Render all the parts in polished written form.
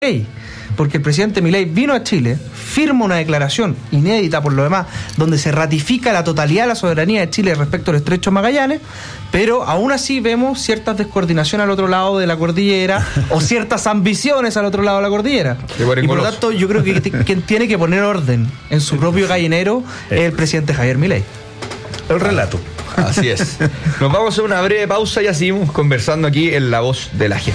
porque el presidente Milei vino a Chile, firma una declaración inédita por lo demás, donde se ratifica la totalidad de la soberanía de Chile respecto al Estrecho de Magallanes, pero aún así vemos ciertas descoordinaciones al otro lado de la cordillera o ciertas ambiciones al otro lado de la cordillera. Y por lo tanto yo creo que quien tiene que poner orden en su propio gallinero es el presidente Javier Milei. El relato. Así es. Nos vamos a hacer una breve pausa y ya seguimos conversando aquí en La Voz de la Gente.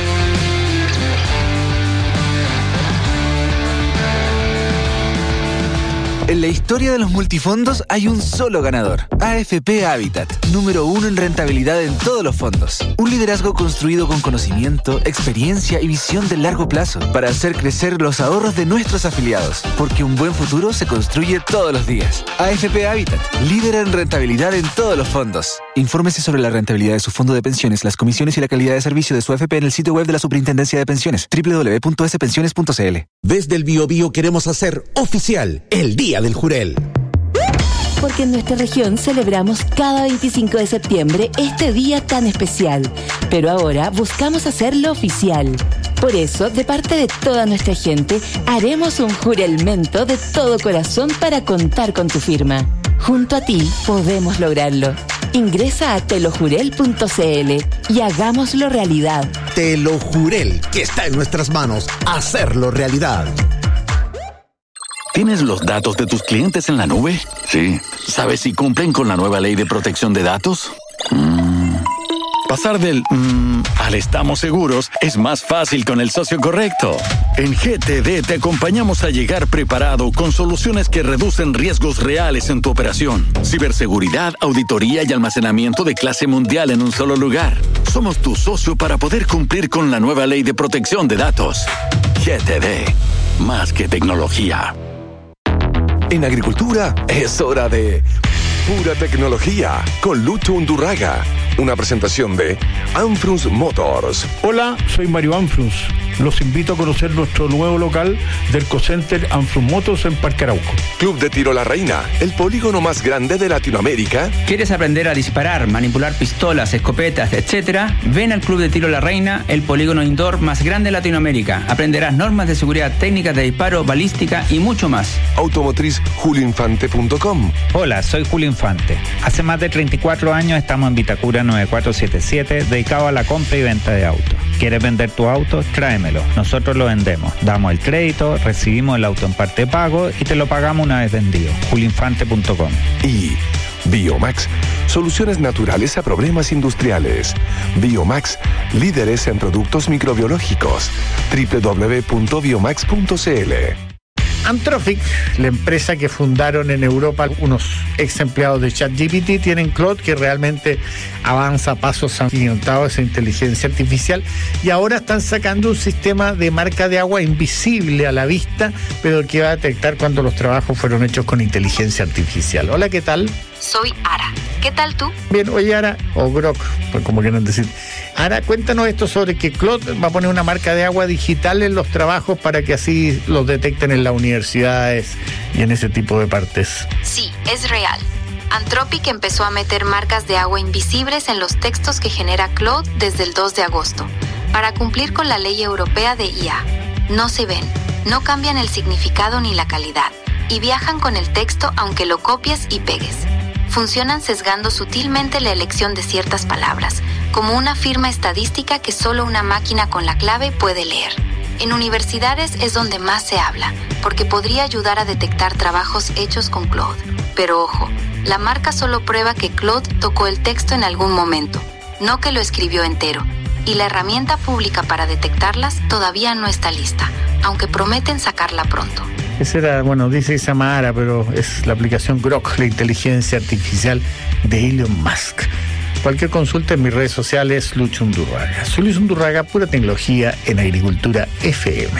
En la historia de los multifondos hay un solo ganador. AFP Habitat, número 1 en rentabilidad en todos los fondos. Un liderazgo construido con conocimiento, experiencia y visión de largo plazo para hacer crecer los ahorros de nuestros afiliados. Porque un buen futuro se construye todos los días. AFP Habitat, líder en rentabilidad en todos los fondos. Infórmese sobre la rentabilidad de su fondo de pensiones, las comisiones y la calidad de servicio de su AFP en el sitio web de la Superintendencia de Pensiones, www.spensiones.cl. Desde el Biobío queremos hacer oficial el Día del Jurel. Porque en nuestra región celebramos cada 25 de septiembre este día tan especial. Pero ahora buscamos hacerlo oficial. Por eso, de parte de toda nuestra gente, haremos un jurelmento de todo corazón para contar con tu firma. Junto a ti podemos lograrlo. Ingresa a telojurel.cl y hagámoslo realidad. Telojurel, que está en nuestras manos, hacerlo realidad. ¿Tienes los datos de tus clientes en la nube? Sí. ¿Sabes si cumplen con la nueva ley de protección de datos? Pasar del al estamos seguros es más fácil con el socio correcto. En GTD te acompañamos a llegar preparado con soluciones que reducen riesgos reales en tu operación. Ciberseguridad, auditoría y almacenamiento de clase mundial en un solo lugar. Somos tu socio para poder cumplir con la nueva ley de protección de datos. GTD, más que tecnología. En agricultura es hora de Pura Tecnología con Lucho Undurraga. Una presentación de Anfrus Motors. Hola, soy Mario Anfrus. Los invito a conocer nuestro nuevo local del Ecocenter Anfrus Motors en Parque Arauco. Club de Tiro La Reina, el polígono más grande de Latinoamérica. ¿Quieres aprender a disparar, manipular pistolas, escopetas, etcétera? Ven al Club de Tiro La Reina, el polígono indoor más grande de Latinoamérica. Aprenderás normas de seguridad, técnicas de disparo, balística y mucho más. Automotriz julioinfante.com. Hola, soy Julio Infante. Hace más de 34 años estamos en Vitacura 9477, dedicado a la compra y venta de autos. ¿Quieres vender tu auto? Tráemelo. Nosotros lo vendemos. Damos el crédito, recibimos el auto en parte de pago y te lo pagamos una vez vendido. julioinfante.com. Y Biomax, soluciones naturales a problemas industriales. Biomax, líderes en productos microbiológicos. www.biomax.cl. Anthropic, la empresa que fundaron en Europa unos ex empleados de ChatGPT, tienen Claude, que realmente avanza a pasos agigantados esa inteligencia artificial, y ahora están sacando un sistema de marca de agua invisible a la vista, pero que va a detectar cuando los trabajos fueron hechos con inteligencia artificial. Hola, ¿qué tal? Soy Ara. ¿Qué tal tú? Bien, oye Ara, o Grok, pues como quieran decir. Ara, cuéntanos esto sobre que Claude va a poner una marca de agua digital en los trabajos para que así los detecten en las universidades y en ese tipo de partes. Sí, es real. Anthropic empezó a meter marcas de agua invisibles en los textos que genera Claude desde el 2 de agosto, para cumplir con la ley europea de IA. No se ven, no cambian el significado ni la calidad, y viajan con el texto aunque lo copies y pegues. Funcionan sesgando sutilmente la elección de ciertas palabras, como una firma estadística que solo una máquina con la clave puede leer. En universidades es donde más se habla, porque podría ayudar a detectar trabajos hechos con Claude. Pero ojo, la marca solo prueba que Claude tocó el texto en algún momento, no que lo escribió entero. Y la herramienta pública para detectarlas todavía no está lista, aunque prometen sacarla pronto. Esa era, bueno, dice Samara, pero es la aplicación Grok, la inteligencia artificial de Elon Musk. Cualquier consulta en mis redes sociales, Lucho Undurraga. Soy Lucho Undurraga, Pura Tecnología en Agricultura FM.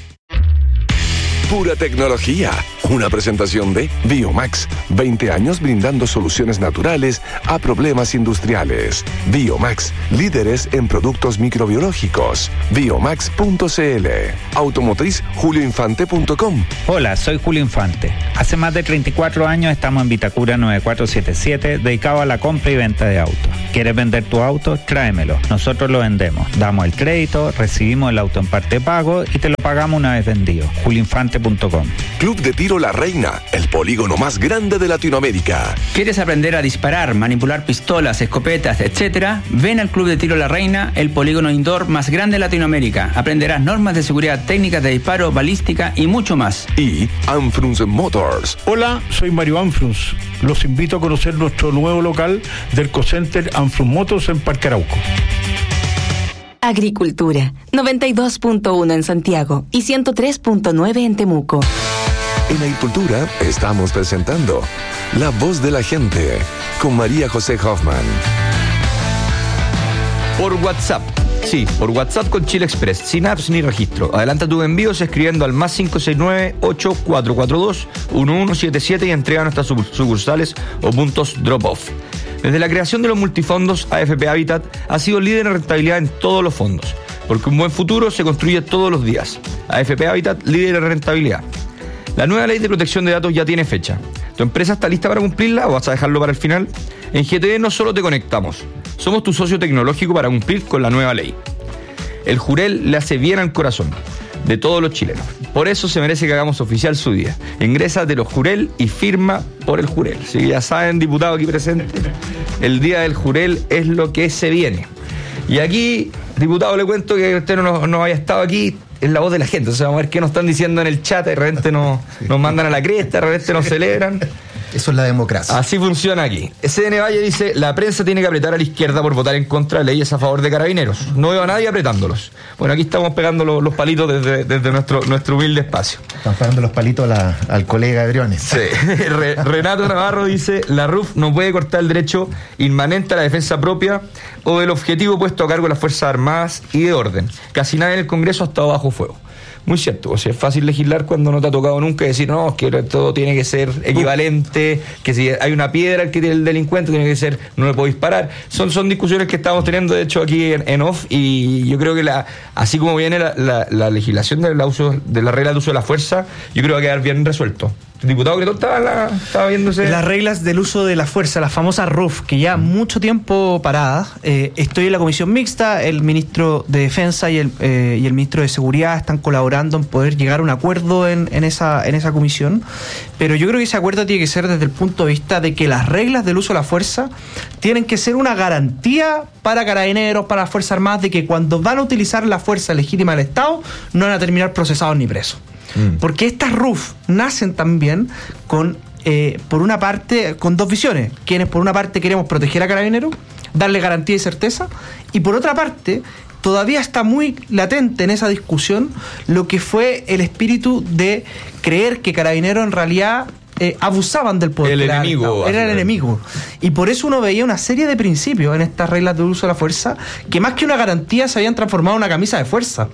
Pura Tecnología, una presentación de Biomax, 20 años brindando soluciones naturales a problemas industriales. Biomax, líderes en productos microbiológicos. Biomax.cl. Automotriz julioinfante.com. Hola, soy Julio Infante. Hace más de 34 años estamos en Vitacura 9477, dedicado a la compra y venta de autos. ¿Quieres vender tu auto? Tráemelo. Nosotros lo vendemos. Damos el crédito, recibimos el auto en parte pago y te lo pagamos una vez vendido. Julinfante.com. Club de Tiro La Reina, el polígono más grande de Latinoamérica. ¿Quieres aprender a disparar, manipular pistolas, escopetas, etcétera? Ven al Club de Tiro La Reina, el polígono indoor más grande de Latinoamérica. Aprenderás normas de seguridad, técnicas de disparo, balística y mucho más. Y Anfrunz Motors. Hola, soy Mario Anfrunz. Los invito a conocer nuestro nuevo local del Ecocenter Anfrunz Motors en Parque Arauco. Agricultura, 92.1 en Santiago y 103.9 en Temuco. En Agricultura estamos presentando La Voz de la Gente con María José Hoffman. Por WhatsApp. Sí, por WhatsApp con Chile Express, sin apps ni registro. Adelanta tus envíos escribiendo al +569 8442 1177 y entrega a nuestras sucursales o puntos drop-off. Desde la creación de los multifondos, AFP Habitat ha sido líder en rentabilidad en todos los fondos, porque un buen futuro se construye todos los días. AFP Habitat, líder en rentabilidad. La nueva ley de protección de datos ya tiene fecha. ¿Tu empresa está lista para cumplirla o vas a dejarlo para el final? En GTD no solo te conectamos, somos tu socio tecnológico para cumplir con la nueva ley. El Jurel le hace bien al corazón de todos los chilenos. Por eso se merece que hagamos oficial su día. Ingresa de los Jurel y firma por el Jurel. Así que ya saben, diputado aquí presente, el día del Jurel es lo que se viene. Y aquí, diputado, le cuento que usted no haya estado aquí. Es la voz de la gente, o sea, vamos a ver qué nos están diciendo en el chat, de repente nos mandan a la cresta, de repente nos celebran. Eso es la democracia. Así funciona aquí. SDN Valle dice, la prensa tiene que apretar a la izquierda por votar en contra de leyes a favor de carabineros. No veo a nadie apretándolos. Bueno, aquí estamos pegando los palitos desde nuestro humilde espacio. Están pegando los palitos al colega de Briones. Sí. Renato Navarro dice, la RUF no puede cortar el derecho inmanente a la defensa propia o del objetivo puesto a cargo de las Fuerzas Armadas y de orden. Casi nadie en el Congreso ha estado bajo fuego. Muy cierto, o sea, es fácil legislar cuando no te ha tocado nunca decir, no, es que todo tiene que ser equivalente, que si hay una piedra que tiene el delincuente, tiene que ser, no le puedo disparar. Son discusiones que estamos teniendo, de hecho, aquí en off, y yo creo que así como viene la legislación de la regla de uso de la fuerza, yo creo que va a quedar bien resuelto. El diputado Cretón estaba viéndose las reglas del uso de la fuerza, la famosa RUF, que ya mucho tiempo parada. Estoy en la comisión mixta, el ministro de Defensa y el ministro de Seguridad están colaborando en poder llegar a un acuerdo en esa comisión, pero yo creo que ese acuerdo tiene que ser desde el punto de vista de que las reglas del uso de la fuerza tienen que ser una garantía para carabineros, para las Fuerzas Armadas, de que cuando van a utilizar la fuerza legítima del Estado no van a terminar procesados ni presos. Porque estas RUF nacen también por una parte, con dos visiones. Quienes por una parte queremos proteger a carabineros, darle garantía y certeza, y por otra parte todavía está muy latente en esa discusión lo que fue el espíritu de creer que carabineros en realidad abusaban del poder. El enemigo. Era el enemigo. Y por eso uno veía una serie de principios en estas reglas de uso de la fuerza que más que una garantía se habían transformado en una camisa de fuerza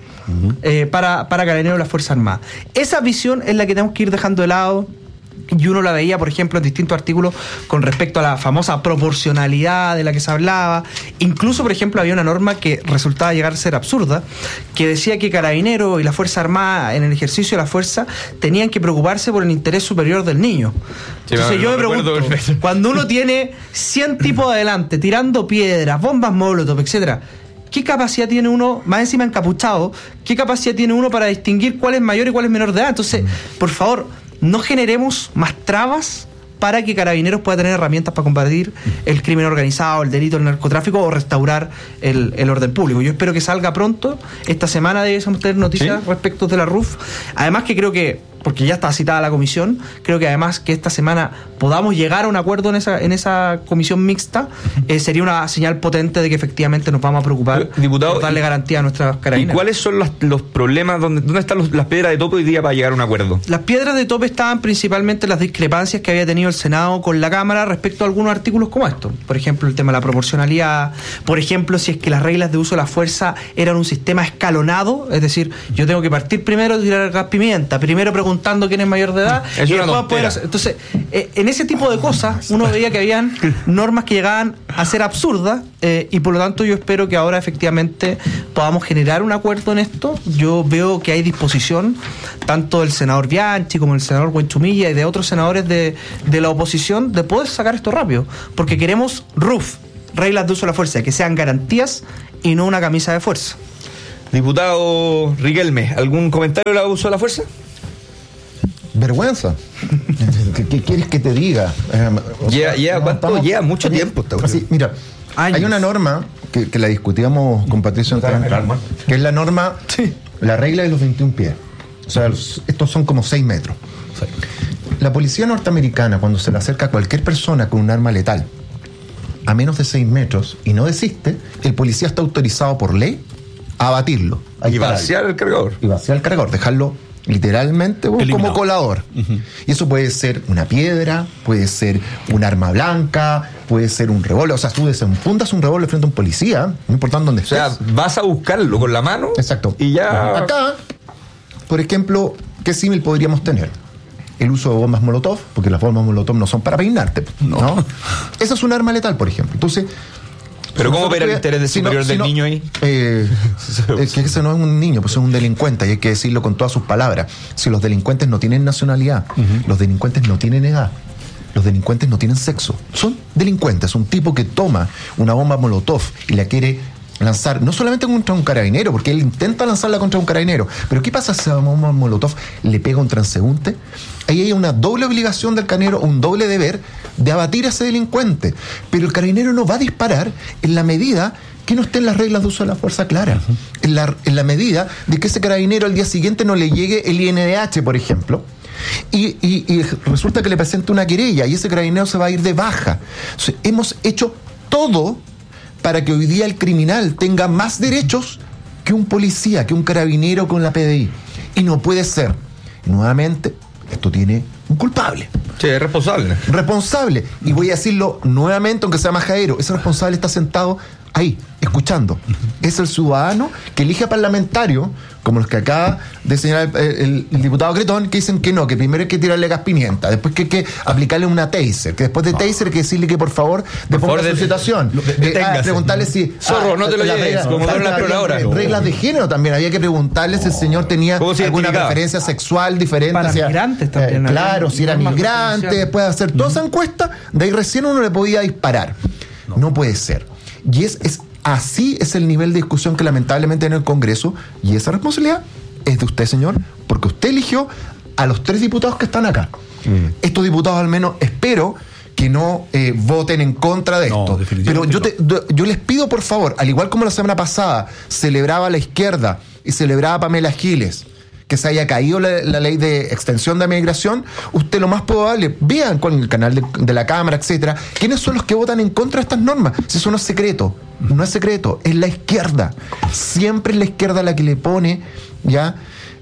para carabineros de las Fuerzas Armadas. Esa visión es la que tenemos que ir dejando de lado. Y uno la veía, por ejemplo, en distintos artículos con respecto a la famosa proporcionalidad de la que se hablaba. Incluso, por ejemplo, había una norma que resultaba llegar a ser absurda, que decía que Carabineros y la Fuerza Armada, en el ejercicio de la fuerza, tenían que preocuparse por el interés superior del niño. Sí, entonces yo me pregunto, cuando uno tiene 100 tipos adelante, tirando piedras, bombas molotov, etcétera, ¿qué capacidad tiene uno, más encima encapuchado, qué capacidad tiene uno para distinguir cuál es mayor y cuál es menor de edad? Entonces, por favor, no generemos más trabas para que Carabineros pueda tener herramientas para combatir el crimen organizado, el delito, el narcotráfico o restaurar el orden público. Yo espero que salga pronto. Esta semana debemos tener noticias respecto de la RUF. Además que creo que, porque ya está citada la comisión, creo que además que esta semana podamos llegar a un acuerdo en esa comisión mixta, sería una señal potente de que efectivamente nos vamos a preocupar por darle garantía a nuestras carabineros. ¿Y cuáles son los problemas? ¿Dónde están las piedras de tope hoy día para llegar a un acuerdo? Las piedras de tope estaban principalmente en las discrepancias que había tenido el Senado con la Cámara respecto a algunos artículos como estos. Por ejemplo, el tema de la proporcionalidad. Por ejemplo, si es que las reglas de uso de la fuerza eran un sistema escalonado, es decir, yo tengo que partir primero de tirar gas pimienta, primero preguntando quién es mayor de edad, es y una después poder hacer. Entonces, en ese tipo de cosas uno veía que habían normas que llegaban a ser absurdas, y por lo tanto yo espero que ahora efectivamente podamos generar un acuerdo en esto. Yo veo que hay disposición tanto del senador Bianchi como del senador Buenchumilla y de otros senadores de la oposición de poder sacar esto rápido, porque queremos RUF, reglas de uso de la fuerza, que sean garantías y no una camisa de fuerza. Diputado Riquelme, ¿algún comentario al uso de la fuerza? Vergüenza. ¿Qué quieres que te diga? Lleva mucho tiempo. Sí, mira, años. Hay una norma que la discutíamos con Patricio Entran, que es la norma, la regla de los 21 pies. O sea, estos son como 6 metros. La policía norteamericana, cuando se le acerca a cualquier persona con un arma letal a menos de 6 metros y no desiste, el policía está autorizado por ley a abatirlo. Y vaciar el cargador. Dejarlo literalmente como colador. Y eso puede ser una piedra, puede ser un arma blanca, puede ser un revólver. O sea, tú desenfundas un revólver frente a un policía, no importando dónde estés. O sea, vas a buscarlo con la mano. Exacto. Y ya. Acá, por ejemplo, ¿qué símil podríamos tener? El uso de bombas Molotov, porque las bombas Molotov no son para peinarte, ¿no? Esa es un arma letal, por ejemplo. Entonces, ¿pero cómo opera el interés superior del niño ahí? Que ese no es un niño, pues es un delincuente, y hay que decirlo con todas sus palabras. Si los delincuentes no tienen nacionalidad, los delincuentes no tienen edad, los delincuentes no tienen sexo, son delincuentes. Un tipo que toma una bomba Molotov y la quiere lanzar, no solamente contra un carabinero, porque él intenta lanzarla contra un carabinero, pero ¿qué pasa si esa bomba Molotov le pega a un transeúnte? Ahí hay una doble obligación del carabinero, un doble deber de abatir a ese delincuente, pero el carabinero no va a disparar en la medida que no estén las reglas de uso de la fuerza claras, en la medida de que ese carabinero al día siguiente no le llegue el INDH, por ejemplo, y resulta que le presenta una querella y ese carabinero se va a ir de baja. Entonces, hemos hecho todo para que hoy día el criminal tenga más derechos que un policía, que un carabinero con la PDI. Y no puede ser. Nuevamente, esto tiene un culpable. Sí, es responsable. Responsable. Y voy a decirlo nuevamente, aunque sea majadero, ese responsable está sentado ahí, escuchando. Es el ciudadano que elige a parlamentarios, como los que acaba de señalar el diputado Cretón, que dicen que no, que primero hay que tirarle gas pimienta, después que hay que aplicarle una taser, que después de taser hay que decirle que por favor deponga su situación. Preguntarle si... Zorro, no te lo lleves, como no la exploradora. Reglas de género también, había que preguntarle si el señor tenía alguna preferencia sexual diferente. Para migrantes también. Claro, si era migrante, después de hacer toda esa encuesta, de ahí recién uno le podía disparar. No puede ser. Y así es el nivel de discusión que lamentablemente en el Congreso, y esa responsabilidad es de usted, señor, porque usted eligió a los 3 diputados que están acá. Estos diputados al menos espero que no voten en contra de esto. Pero yo les pido, por favor, al igual como la semana pasada celebraba la izquierda y celebraba Pamela Giles que se haya caído la ley de extensión de migración, usted lo más probable, vean con el canal de la Cámara, etcétera, quiénes son los que votan en contra de estas normas. Si eso no es secreto, es la izquierda. Siempre es la izquierda la que le pone ya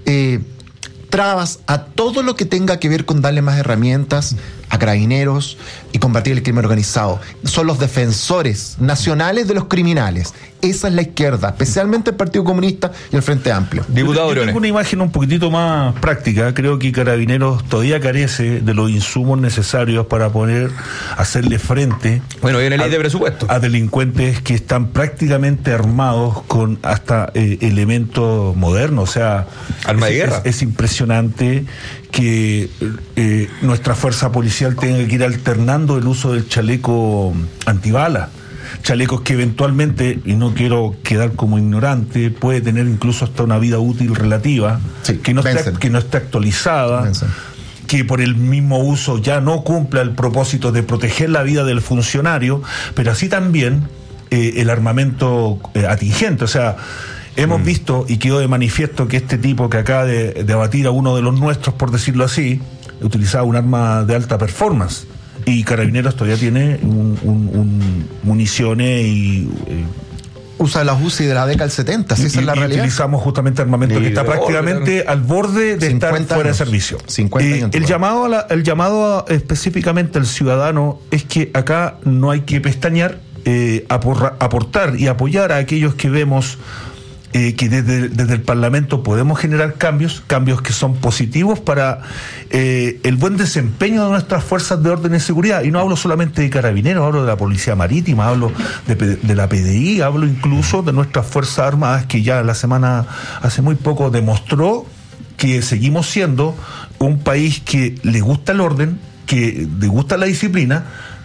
trabas a todo lo que tenga que ver con darle más herramientas a carabineros y combatir el crimen organizado. Son los defensores nacionales de los criminales. Esa es la izquierda, especialmente el Partido Comunista y el Frente Amplio. Diputado Briones. Yo tengo una imagen un poquitito más práctica. Creo que Carabineros todavía carece de los insumos necesarios para poder hacerle frente viene ley de presupuesto a delincuentes que están prácticamente armados con hasta elementos modernos. O sea, arma de guerra. Es impresionante que nuestra fuerza policial tenga que ir alternando el uso del chaleco antibala. Chalecos que eventualmente, y no quiero quedar como ignorante, puede tener incluso hasta una vida útil relativa, que no esté actualizada, que por el mismo uso ya no cumpla el propósito de proteger la vida del funcionario, pero así también el armamento atingente. O sea, hemos visto y quedó de manifiesto que este tipo que acaba de abatir a uno de los nuestros, por decirlo así, utilizaba un arma de alta performance. Y Carabineros todavía tiene municiones y... usa las UCI de la década del 70, esa es la realidad. Utilizamos justamente armamento que está prácticamente al borde de estar fuera de servicio. El llamado específicamente al ciudadano es que acá no hay que pestañear, aportar y apoyar a aquellos que vemos que desde el Parlamento podemos generar cambios que son positivos para el buen desempeño de nuestras fuerzas de orden y seguridad. Y no hablo solamente de Carabineros, hablo de la Policía Marítima, hablo de la PDI, hablo incluso de nuestras Fuerzas Armadas, que ya la semana, hace muy poco, demostró que seguimos siendo un país que le gusta el orden, que le gusta la disciplina,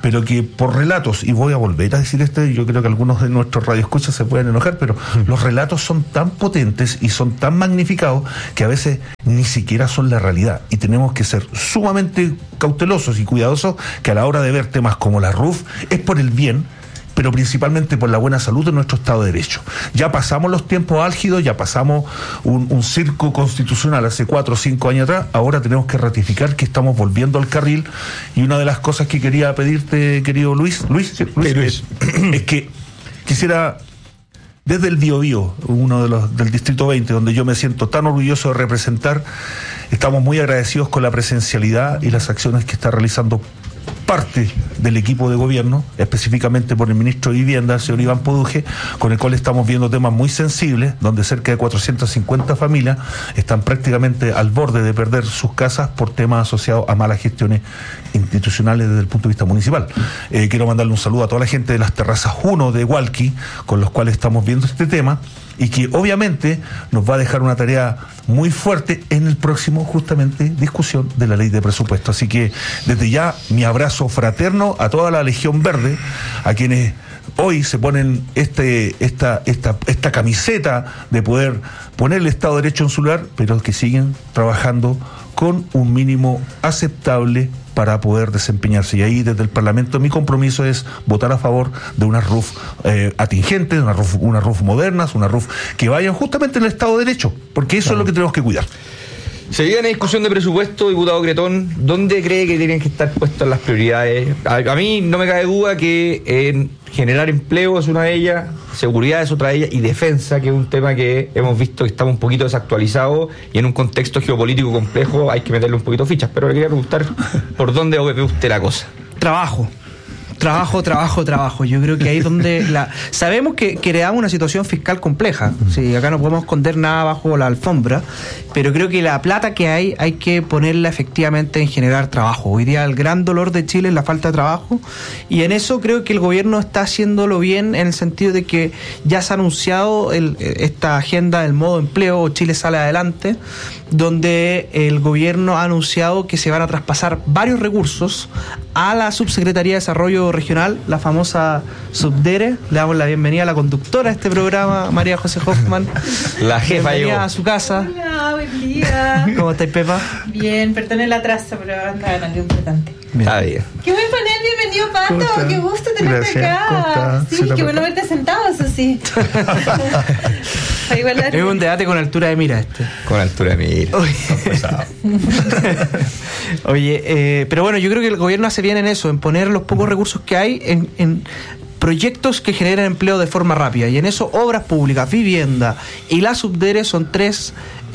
pero que por relatos, y voy a volver a decir esto, yo creo que algunos de nuestros radioescuchas se pueden enojar, pero los relatos son tan potentes y son tan magnificados que a veces ni siquiera son la realidad, y tenemos que ser sumamente cautelosos y cuidadosos, que a la hora de ver temas como la RUF es por el bien, pero principalmente por la buena salud de nuestro Estado de Derecho. Ya pasamos los tiempos álgidos, ya pasamos un circo constitucional hace 4 o 5 años atrás, ahora tenemos que ratificar que estamos volviendo al carril, y una de las cosas que quería pedirte, querido Luis, es que quisiera, desde el Biobío, uno de los del Distrito 20, donde yo me siento tan orgulloso de representar, estamos muy agradecidos con la presencialidad y las acciones que está realizando parte del equipo de gobierno, específicamente por el ministro de Vivienda, el señor Iván Poduje, con el cual estamos viendo temas muy sensibles, donde cerca de 450 familias están prácticamente al borde de perder sus casas por temas asociados a malas gestiones institucionales desde el punto de vista municipal. Quiero mandarle un saludo a toda la gente de las terrazas 1 de Hualqui, con los cuales estamos viendo este tema, y que obviamente nos va a dejar una tarea muy fuerte en el próximo, justamente, discusión de la ley de presupuesto. Así que desde ya mi abrazo fraterno a toda la Legión Verde, a quienes hoy se ponen esta camiseta de poder poner el Estado de Derecho en su lugar, pero que siguen trabajando con un mínimo aceptable para poder desempeñarse. Y ahí desde el Parlamento mi compromiso es votar a favor de unas RUF atingentes, unas RUF modernas, unas RUF que vayan justamente en el Estado de Derecho, porque eso es lo que tenemos que cuidar. Seguida en la discusión de presupuesto, diputado Cretón, ¿dónde cree que tienen que estar puestas las prioridades? A mí no me cabe duda que en generar empleo es una de ellas, seguridad es otra de ellas, y defensa, que es un tema que hemos visto que estamos un poquito desactualizados, y en un contexto geopolítico complejo hay que meterle un poquito fichas. Pero le quería preguntar por dónde ve usted la cosa. Trabajo. Yo creo que ahí es donde sabemos que creamos una situación fiscal compleja. Sí, acá no podemos esconder nada bajo la alfombra, pero creo que la plata que hay que ponerla efectivamente en generar trabajo. Hoy día el gran dolor de Chile es la falta de trabajo, y en eso creo que el gobierno está haciéndolo bien, en el sentido de que ya se ha anunciado esta agenda del modo empleo, Chile sale adelante, donde el gobierno ha anunciado que se van a traspasar varios recursos a la Subsecretaría de Desarrollo Regional, la famosa Subdere. Le damos la bienvenida a la conductora de este programa, María José Hoffman. La jefa bienvenida llegó a su casa. Hola, buen día. ¿Cómo estáis, Pepa? Bien, perdón el atraso, pero andaba en algo importante. Está bien. Qué buen panel, bienvenido, Pato. Qué gusto tenerte acá. Sí, qué bueno verte sentado, eso sí. Es un debate con altura de mira este. Con altura de mira. Oye, pero bueno, yo creo que el gobierno hace bien en eso, en poner los pocos recursos que hay en proyectos que generan empleo de forma rápida. Y en eso, obras públicas, vivienda y la Subdere son tres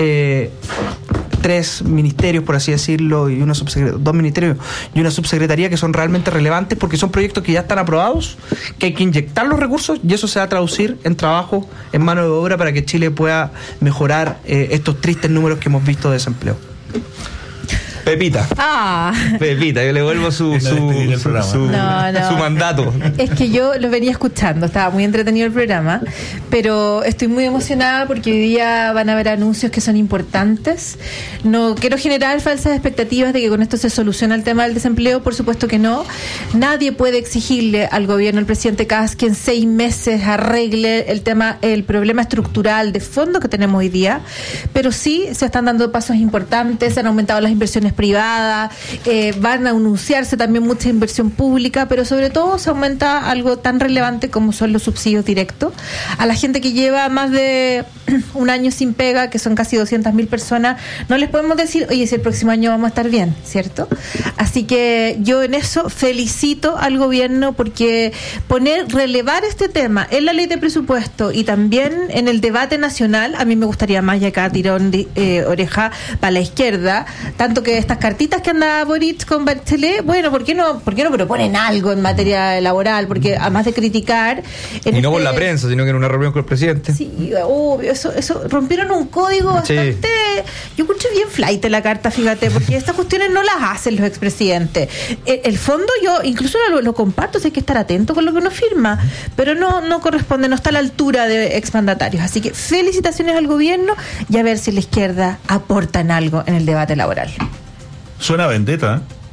ministerios, por así decirlo, y dos ministerios y una subsecretaría que son realmente relevantes, porque son proyectos que ya están aprobados, que hay que inyectar los recursos, y eso se va a traducir en trabajo, en mano de obra, para que Chile pueda mejorar estos tristes números que hemos visto de desempleo. Pepita, yo le vuelvo su mandato. Es que yo lo venía escuchando, estaba muy entretenido el programa, pero estoy muy emocionada porque hoy día van a haber anuncios que son importantes. No quiero generar falsas expectativas de que con esto se soluciona el tema del desempleo, por supuesto que no. Nadie puede exigirle al gobierno, al presidente Kast, que en 6 meses arregle el problema estructural de fondo que tenemos hoy día, pero sí se están dando pasos importantes, se han aumentado las inversiones privadas, van a anunciarse también mucha inversión pública, pero sobre todo se aumenta algo tan relevante como son los subsidios directos a la gente que lleva más de un año sin pega, que son casi 200.000 personas. No les podemos decir, oye, si el próximo año vamos a estar bien, ¿cierto? Así que yo en eso felicito al gobierno, porque relevar este tema en la ley de presupuesto y también en el debate nacional, a mí me gustaría más, y acá tirón de oreja para la izquierda, tanto que estas cartitas que anda Boric con Bachelet, bueno, ¿por qué no proponen algo en materia laboral? Porque además de criticar... Y no por la prensa, sino que en una reunión con el presidente. Sí, obvio, eso rompieron un código bastante... Sí. Yo encontré bien flight la carta, fíjate, porque estas cuestiones no las hacen los expresidentes. El fondo yo incluso lo comparto, hay que estar atento con lo que uno firma, pero no corresponde, no está a la altura de exmandatarios. Así que felicitaciones al gobierno, y a ver si la izquierda aporta en algo en el debate laboral. Suena vendetta, ¿eh?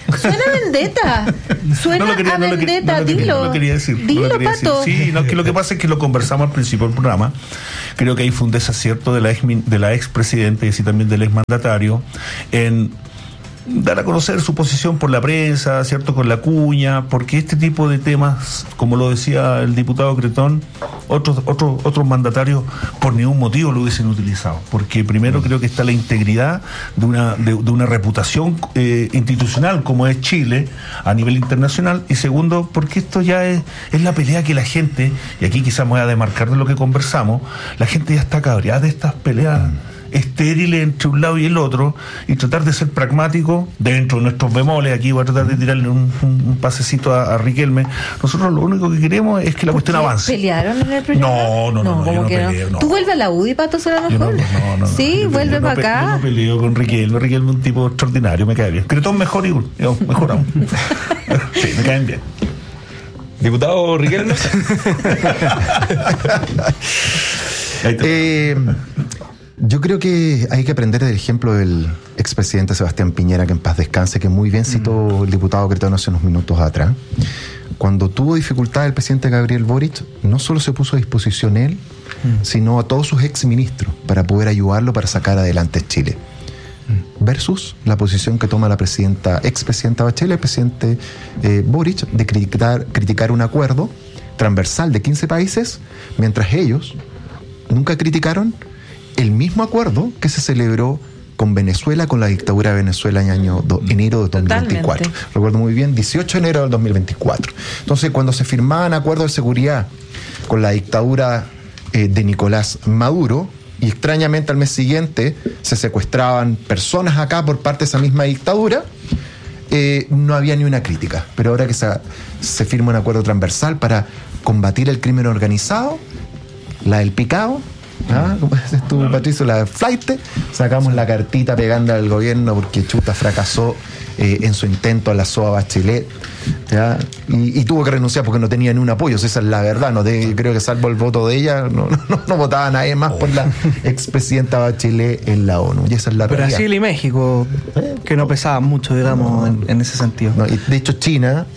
Suena vendetta. Suena a vendetta. Dilo. No lo quería decir. Dilo, Pato. Sí, no, que lo que pasa es que lo conversamos al principio del programa. Creo que ahí fue un desacierto de la expresidenta y así también del exmandatario en dar a conocer su posición por la prensa, ¿cierto?, con la cuña, porque este tipo de temas, como lo decía el diputado Cretón, otros mandatarios por ningún motivo lo hubiesen utilizado, porque primero creo que está la integridad de una reputación institucional como es Chile a nivel internacional, y segundo, porque esto ya es la pelea que la gente, y aquí quizás me voy a demarcar de lo que conversamos, la gente ya está cabreada de estas peleas estériles entre un lado y el otro, y tratar de ser pragmático dentro de nuestros bemoles. Aquí voy a tratar de tirarle un pasecito a Riquelme. Nosotros lo único que queremos es que la cuestión avance. ¿Pelearon en el programa? No, yo no peleo. ¿Tú vuelves a la UDI, Pato, será mejor? No. Sí, vuelve para acá. Yo no peleo con Riquelme. Riquelme es un tipo extraordinario, me cae bien. Cretón mejor y mejor aún. Sí, me caen bien. Diputado Riquelme. Yo creo que hay que aprender del ejemplo del expresidente Sebastián Piñera, que en paz descanse, que muy bien citó el diputado Cretón hace unos minutos atrás. Cuando tuvo dificultad el presidente Gabriel Boric, no solo se puso a disposición él, sino a todos sus exministros para poder ayudarlo para sacar adelante Chile. Versus la posición que toma la expresidenta Bachelet, el presidente Boric, de criticar un acuerdo transversal de 15 países, mientras ellos nunca criticaron el mismo acuerdo que se celebró con Venezuela, con la dictadura de Venezuela en enero de 2024. Totalmente. Recuerdo muy bien, 18 de enero del 2024. Entonces, cuando se firmaban acuerdos de seguridad con la dictadura de Nicolás Maduro, y extrañamente al mes siguiente se secuestraban personas acá por parte de esa misma dictadura, no había ni una crítica. Pero ahora que se firma un acuerdo transversal para combatir el crimen organizado, la del picado, como dices tú, Patricio, la de flight, sacamos la cartita pegando al gobierno porque chuta fracasó en su intento a la SOA Bachelet, ¿ya? Y tuvo que renunciar porque no tenía ni un apoyo. Esa es la verdad. Creo que salvo el voto de ella no votaba nadie más por la expresidenta Bachelet en la ONU, y esa es la realidad. Brasil y México, que no pesaban mucho, digamos, en ese sentido. Y de hecho China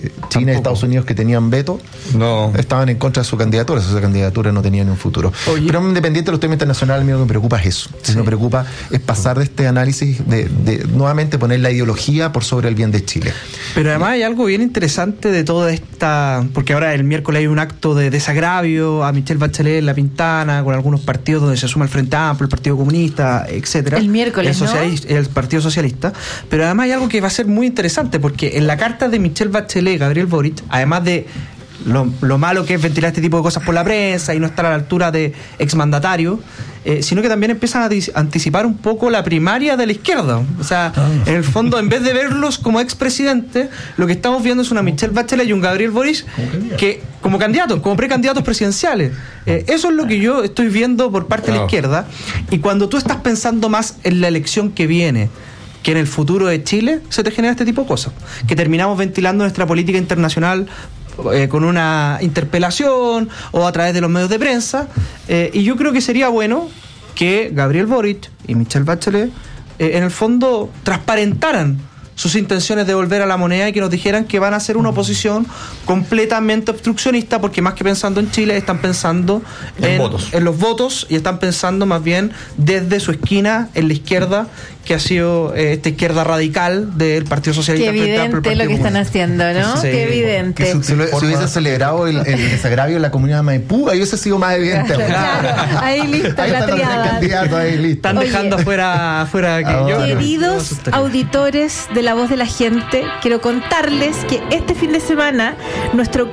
y Estados Unidos, que tenían veto, estaban en contra de su candidatura. Esa candidatura no tenía ni un futuro. Pero independiente de los temas internacionales, a mí lo que me preocupa es eso. Lo que me preocupa es pasar de este análisis de nuevamente poner la ideología por sobre el bien de Chile. Pero además hay algo bien interesante de toda esta, porque ahora el miércoles hay un acto de desagravio a Michelle Bachelet en La Pintana, con algunos partidos donde se suma el Frente Amplio, el Partido Comunista, etcétera. El miércoles, el Partido Socialista. Pero además hay algo que va a ser muy interesante, porque en la carta de Michelle Bachelet, Gabriel Boric, además de lo malo que es ventilar este tipo de cosas por la prensa y no estar a la altura de exmandatarios, sino que también empiezan a anticipar un poco la primaria de la izquierda. O sea, en el fondo, en vez de verlos como expresidentes, lo que estamos viendo es una Michelle Bachelet y un Gabriel Boric que como candidatos, como precandidatos presidenciales. Eso es lo que yo estoy viendo por parte de la izquierda. Y cuando tú estás pensando más en la elección que viene que en el futuro de Chile, se te genera este tipo de cosas, que terminamos ventilando nuestra política internacional con una interpelación o a través de los medios de prensa, y yo creo que sería bueno que Gabriel Boric y Michelle Bachelet en el fondo transparentaran sus intenciones de volver a la moneda y que nos dijeran que van a hacer una oposición completamente obstruccionista, porque más que pensando en Chile están pensando en los votos, y están pensando más bien desde su esquina en la izquierda, que ha sido esta izquierda radical del Partido Socialista. Qué evidente lo que están haciendo, ¿no? Sí. Qué evidente. Si hubiese celebrado el desagravio en la comunidad de Maipú, ahí hubiese sido más evidente. Claro, ahí listo, ahí la triada. Están dejando afuera que yo. Queridos auditores de La Voz de la Gente, quiero contarles que este fin de semana nuestro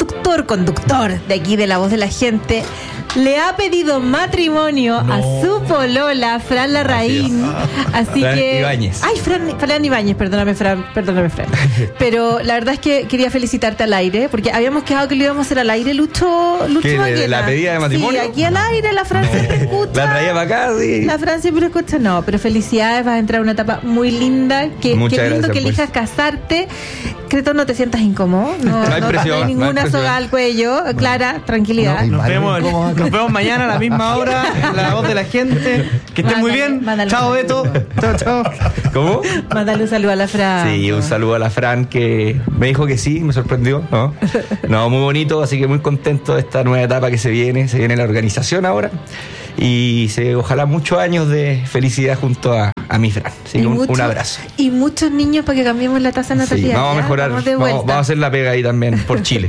conductor de aquí de La Voz de la Gente le ha pedido matrimonio a su polola, Fran Larraín. Así Fran que. Ibáñez. Ay, Fran Ibáñez, perdóname, Fran. Pero la verdad es que quería felicitarte al aire, porque habíamos quedado que lo íbamos a hacer al aire, Lucho ¿Qué, la pedida de matrimonio? Sí, aquí al aire, la Fran siempre escucha. La traía para acá, sí. La Fran siempre escucha, no, pero felicidades, vas a entrar a una etapa muy linda. Qué lindo gracias, que elijas casarte. Cretón, no te sientas incómodo. No hay presión, hay ninguna soga al cuello. Clara, tranquilidad. Nos vemos Nos vemos mañana a la misma hora, en La Voz de la Gente. Que estén muy bien. Chao, Beto. Chao. ¿Cómo? Mándale un saludo a la Fran. Sí, un saludo a la Fran que me dijo que sí, me sorprendió, ¿no? No, muy bonito, así que muy contento de esta nueva etapa que se viene la organización ahora y ojalá muchos años de felicidad junto a mi Fran. Así que un abrazo. Y muchos niños para que cambiemos la tasa de natalidad. Sí, vamos a mejorar, vamos a hacer la pega ahí también por Chile.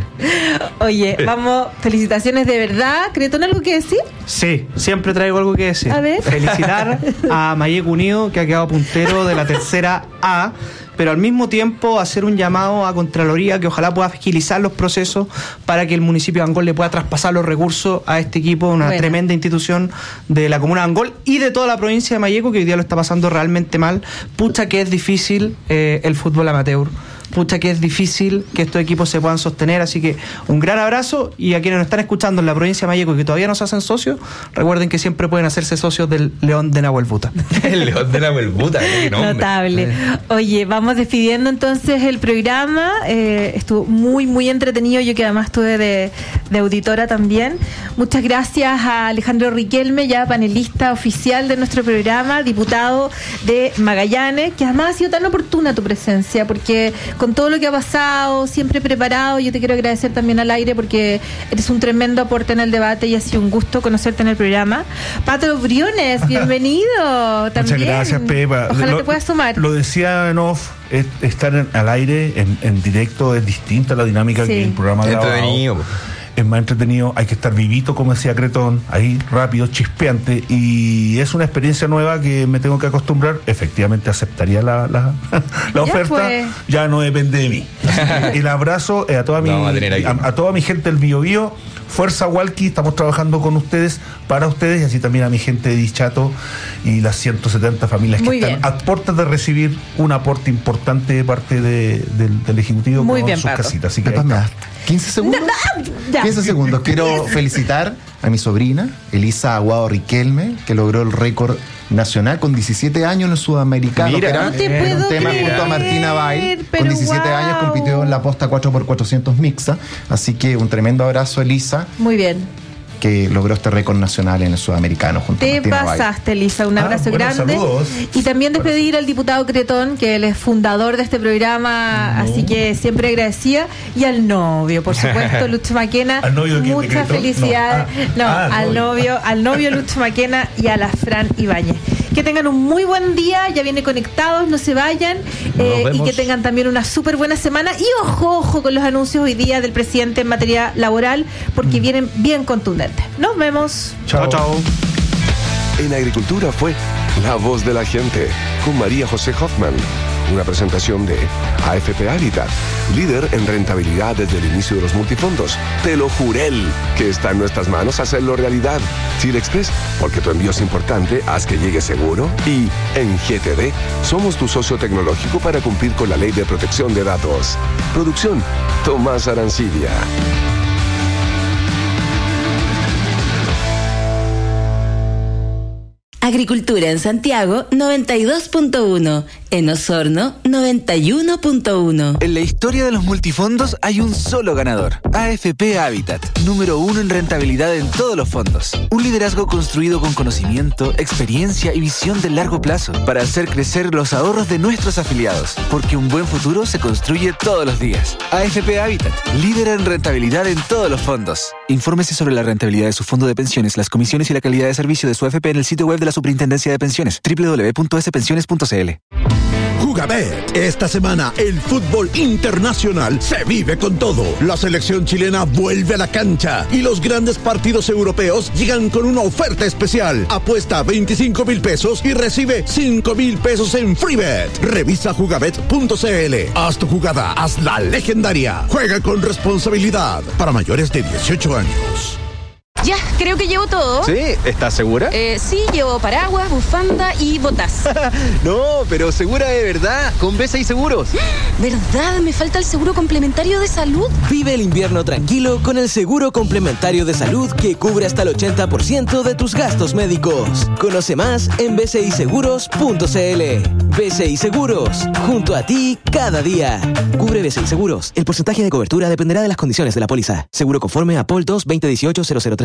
Oye, vamos, felicitaciones de verdad. ¿Cretón algo que decir? Sí, siempre traigo algo que decir. A ver. Felicitar a Mayeco Unido, que ha quedado puntero de la tercera A, pero al mismo tiempo hacer un llamado a Contraloría que ojalá pueda agilizar los procesos para que el municipio de Angol le pueda traspasar los recursos a este equipo, una tremenda institución de la comuna de Angol y de toda la provincia de Mayeco, que hoy día lo está pasando realmente mal. Pucha que es difícil el fútbol amateur. Pucha que es difícil que estos equipos se puedan sostener, así que un gran abrazo, y a quienes nos están escuchando en la provincia de Mayeco y que todavía no se hacen socios, recuerden que siempre pueden hacerse socios del León de Nahuel Buta. El León de Nahuel Buta, qué nombre. Notable. Oye, vamos despidiendo entonces el programa. Estuvo muy, muy entretenido, yo que además estuve de auditora también. Muchas gracias a Alejandro Riquelme, ya panelista oficial de nuestro programa, diputado de Magallanes, que además ha sido tan oportuna tu presencia, porque con todo lo que ha pasado, siempre preparado. Yo te quiero agradecer también al aire porque eres un tremendo aporte en el debate y ha sido un gusto conocerte en el programa. Pato Briones, bienvenido. También. Muchas gracias, Pepa. Ojalá te puedas sumar. Lo decía en off, estar al aire, en directo, es distinta la dinámica que el programa grabado. Entretenido. Es más entretenido, hay que estar vivito, como decía Cretón, ahí rápido, chispeante, y es una experiencia nueva que me tengo que acostumbrar. Efectivamente aceptaría la oferta, ya no depende de mí. El abrazo a toda mi gente del Bío Bío. Fuerza Walkie, estamos trabajando con ustedes, para ustedes, y así también a mi gente de Dichato y las 170 familias que están a puertas de recibir un aporte importante de parte del Ejecutivo con sus casitas. Así que 15 segundos. 15 segundos. Quiero felicitar a mi sobrina, Elisa Aguado Riquelme, que logró el récord nacional con 17 años en el Sudamericano. Mira, no te puedo un tema creer, junto a Martina Bail. Con 17 años compitió en la posta 4x400 mixta. Así que un tremendo abrazo, Elisa. Muy bien. Que logró este récord nacional en el Sudamericano junto a Martina Bail. Te pasaste, Elisa. Un abrazo grande. Saludos. Y también despedir al diputado Cretón, que él es fundador de este programa, así que siempre agradecida. Y al novio, por supuesto, Lucho Maquena. ¿Al novio de muchas felicidades. Al novio Lucho Maquena y a la Fran Ibáñez. Que tengan un muy buen día, ya viene Conectados, no se vayan, y que tengan también una súper buena semana. Y ojo con los anuncios hoy día del presidente en materia laboral, porque vienen bien contundentes. Nos vemos. Chao. En Agricultura fue La Voz de la Gente, con María José Hoffman. Una presentación de AFP Habitat, líder en rentabilidad desde el inicio de los multifondos. Te lo juré, que está en nuestras manos hacerlo realidad. Chile Express, porque tu envío es importante, haz que llegue seguro. Y en GTD, somos tu socio tecnológico para cumplir con la Ley de Protección de Datos. Producción, Tomás Arancibia. Agricultura en Santiago 92.1, en Osorno 91.1. En la historia de los multifondos hay un solo ganador, AFP Habitat, número 1 en rentabilidad en todos los fondos. Un liderazgo construido con conocimiento, experiencia y visión de largo plazo para hacer crecer los ahorros de nuestros afiliados, porque un buen futuro se construye todos los días. AFP Habitat, líder en rentabilidad en todos los fondos. Infórmese sobre la rentabilidad de su fondo de pensiones, las comisiones y la calidad de servicio de su AFP en el sitio web de la Superintendencia de Pensiones, www.spensiones.cl. Jugabet. Esta semana el fútbol internacional se vive con todo. La selección chilena vuelve a la cancha y los grandes partidos europeos llegan con una oferta especial. Apuesta 25,000 pesos y recibe 5,000 pesos en FreeBet. Revisa jugabet.cl. Haz tu jugada, hazla legendaria. Juega con responsabilidad. Para mayores de 18 años. Ya, creo que llevo todo. ¿Sí? ¿Estás segura? Sí, llevo paraguas, bufanda y botas. No, pero segura de verdad, con BCI Seguros. ¿Verdad? Me falta el seguro complementario de salud. Vive el invierno tranquilo con el seguro complementario de salud que cubre hasta el 80% de tus gastos médicos. Conoce más en bciseguros.cl. BCI Seguros, junto a ti cada día. Cubre BCI Seguros. El porcentaje de cobertura dependerá de las condiciones de la póliza. Seguro conforme a POL 2 2018 0039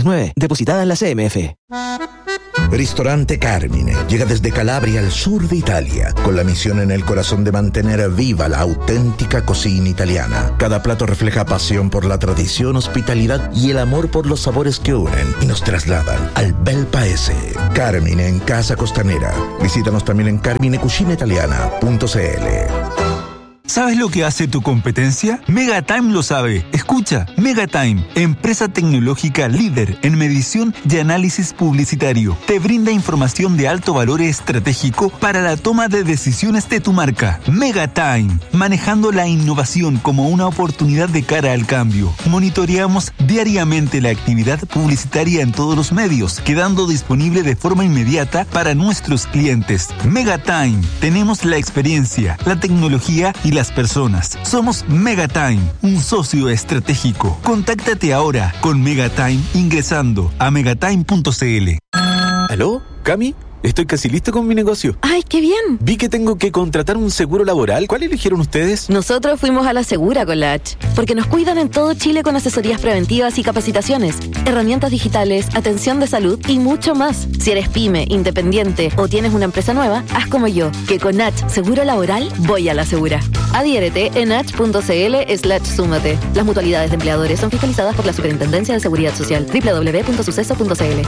629, depositada en la CMF. Ristorante Carmine llega desde Calabria al sur de Italia, con la misión en el corazón de mantener viva la auténtica cocina italiana. Cada plato refleja pasión por la tradición, hospitalidad y el amor por los sabores que unen y nos trasladan al bel paese. Carmine en Casa Costanera. Visítanos también en carminecucinaitaliana.cl. ¿Sabes lo que hace tu competencia? Megatime lo sabe. Escucha, Megatime, empresa tecnológica líder en medición y análisis publicitario. Te brinda información de alto valor estratégico para la toma de decisiones de tu marca. Megatime, manejando la innovación como una oportunidad de cara al cambio. Monitoreamos diariamente la actividad publicitaria en todos los medios, quedando disponible de forma inmediata para nuestros clientes. Megatime, tenemos la experiencia, la tecnología y las personas. Somos Megatime, un socio estratégico. Contáctate ahora con Megatime ingresando a megatime.cl. ¿Aló? ¿Cami? Estoy casi listo con mi negocio. ¡Ay, qué bien! Vi que tengo que contratar un seguro laboral. ¿Cuál eligieron ustedes? Nosotros fuimos a la Segura con la H, porque nos cuidan en todo Chile con asesorías preventivas y capacitaciones, herramientas digitales, atención de salud y mucho más. Si eres pyme, independiente o tienes una empresa nueva, haz como yo, que con H Seguro Laboral voy a la Segura. Adhiérete en h.cl/súmate. Las mutualidades de empleadores son fiscalizadas por la Superintendencia de Seguridad Social. www.suceso.cl.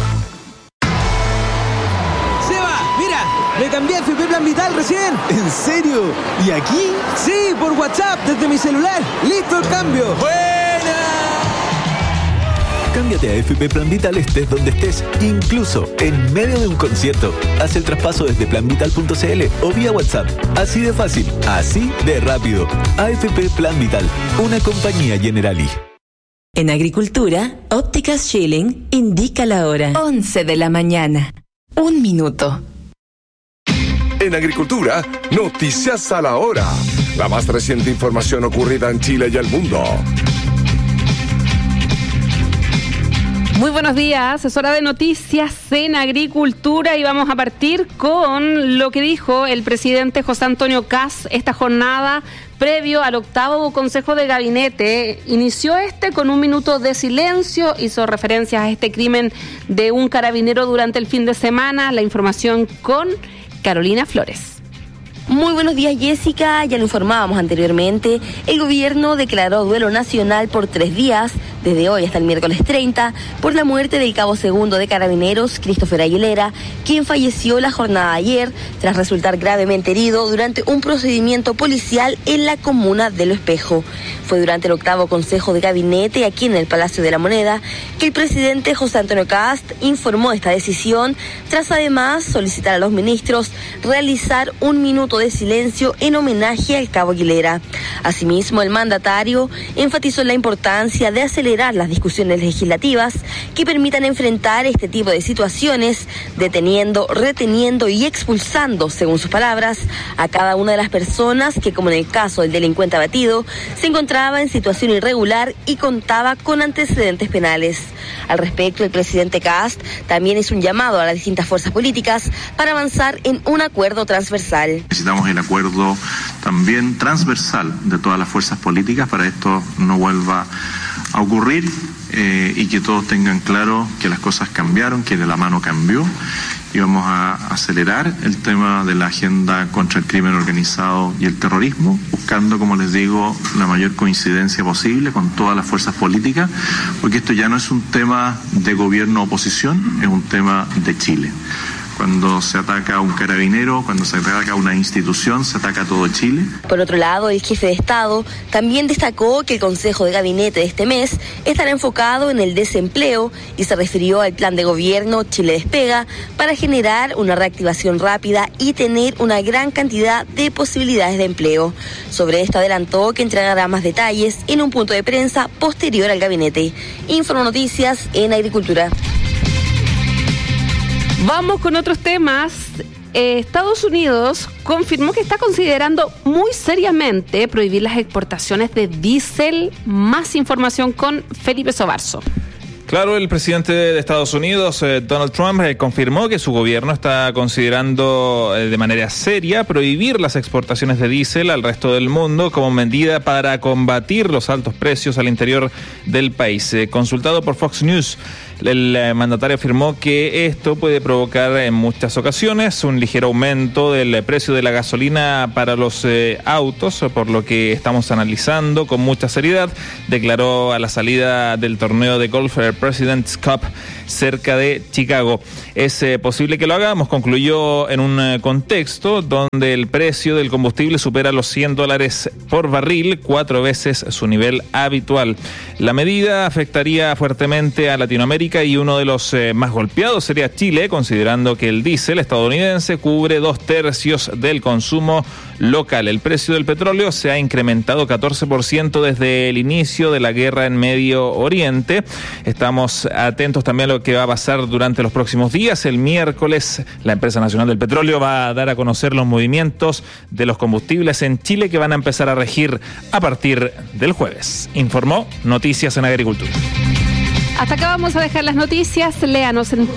Me cambié a FP Plan Vital recién. ¿En serio? ¿Y aquí? Sí, por WhatsApp, desde mi celular. ¡Listo el cambio! ¡Buena! Cámbiate a FP Plan Vital estés donde estés, incluso en medio de un concierto. Haz el traspaso desde planvital.cl o vía WhatsApp. Así de fácil, así de rápido. AFP Plan Vital, una compañía Generali. En Agricultura, Ópticas Schilling indica la hora. 11 de la mañana. 1 minuto. En Agricultura, noticias a la hora. La más reciente información ocurrida en Chile y el mundo. Muy buenos días, es hora de noticias en Agricultura y vamos a partir con lo que dijo el presidente José Antonio Kast esta jornada previo al 8º Consejo de Gabinete. Inició con 1 minuto de silencio, hizo referencias a este crimen de un carabinero durante el fin de semana. La información con Carolina Flores. Muy buenos días, Jessica. Ya lo informábamos anteriormente. El gobierno declaró duelo nacional por 3 días, desde hoy hasta el miércoles 30, por la muerte del cabo segundo de Carabineros, Christopher Aguilera, quien falleció la jornada de ayer tras resultar gravemente herido durante un procedimiento policial en la comuna de Lo Espejo. Fue durante el 8º Consejo de Gabinete, aquí en el Palacio de la Moneda, que el presidente José Antonio Kast informó esta decisión, tras además solicitar a los ministros realizar 1 minuto de silencio en homenaje al cabo Aguilera. Asimismo, el mandatario enfatizó la importancia de acelerar las discusiones legislativas que permitan enfrentar este tipo de situaciones, deteniendo, reteniendo y expulsando, según sus palabras, a cada una de las personas que, como en el caso del delincuente abatido, se encontraba en situación irregular y contaba con antecedentes penales. Al respecto, el presidente Kast también hizo un llamado a las distintas fuerzas políticas para avanzar en un acuerdo transversal. Necesitamos el acuerdo también transversal de todas las fuerzas políticas para esto no vuelva a ocurrir y que todos tengan claro que las cosas cambiaron, que de la mano cambió y vamos a acelerar el tema de la agenda contra el crimen organizado y el terrorismo, buscando, como les digo, la mayor coincidencia posible con todas las fuerzas políticas, porque esto ya no es un tema de gobierno-oposición, es un tema de Chile. Cuando se ataca a un carabinero, cuando se ataca a una institución, se ataca a todo Chile. Por otro lado, el jefe de Estado también destacó que el Consejo de Gabinete de este mes estará enfocado en el desempleo y se refirió al plan de gobierno Chile Despega para generar una reactivación rápida y tener una gran cantidad de posibilidades de empleo. Sobre esto adelantó que entregará más detalles en un punto de prensa posterior al gabinete. Informo Noticias en Agricultura. Vamos con otros temas. Estados Unidos confirmó que está considerando muy seriamente prohibir las exportaciones de diésel. Más información con Felipe Sobarzo. Claro, el presidente de Estados Unidos, Donald Trump, confirmó que su gobierno está considerando de manera seria prohibir las exportaciones de diésel al resto del mundo como medida para combatir los altos precios al interior del país. Consultado por Fox News, El mandatario afirmó que esto puede provocar en muchas ocasiones un ligero aumento del precio de la gasolina para los autos, por lo que estamos analizando con mucha seriedad, declaró a la salida del torneo de golf President's Cup cerca de Chicago. Es posible que lo hagamos, concluyó, en un contexto donde el precio del combustible supera los $100 por barril, 4 veces su nivel habitual. La medida afectaría fuertemente a Latinoamérica y uno de los más golpeados sería Chile, considerando que el diésel estadounidense cubre 2/3 del consumo local. El precio del petróleo se ha incrementado 14% desde el inicio de la guerra en Medio Oriente. Estamos atentos también a lo que va a pasar durante los próximos días. El miércoles, la Empresa Nacional del Petróleo va a dar a conocer los movimientos de los combustibles en Chile, que van a empezar a regir a partir del jueves. Informó Noticias en Agricultura. Hasta acá vamos a dejar las noticias. Léanos en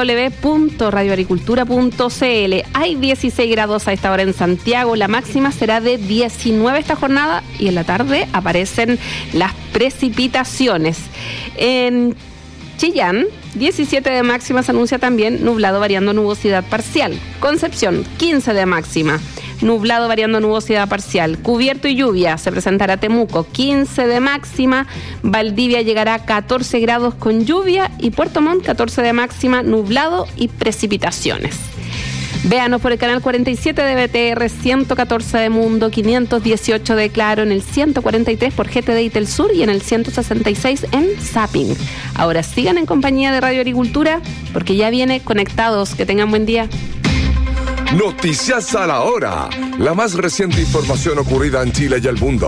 www.radioagricultura.cl. Hay 16 grados a esta hora en Santiago. La máxima será de 19 esta jornada y en la tarde aparecen las precipitaciones. En Chillán, 17 de máxima, se anuncia también nublado variando nubosidad parcial. Concepción, 15 de máxima. Nublado variando nubosidad parcial. Cubierto y lluvia se presentará Temuco, 15 de máxima. Valdivia llegará a 14 grados con lluvia y Puerto Montt 14 de máxima, nublado y precipitaciones. Véanos por el canal 47 de BTR, 114 de Mundo, 518 de Claro, en el 143 por GTD y Telsur y en el 166 en Zapping. Ahora sigan en compañía de Radio Agricultura porque ya viene Conectados. Que tengan buen día. Noticias a la hora. La más reciente información ocurrida en Chile y el mundo.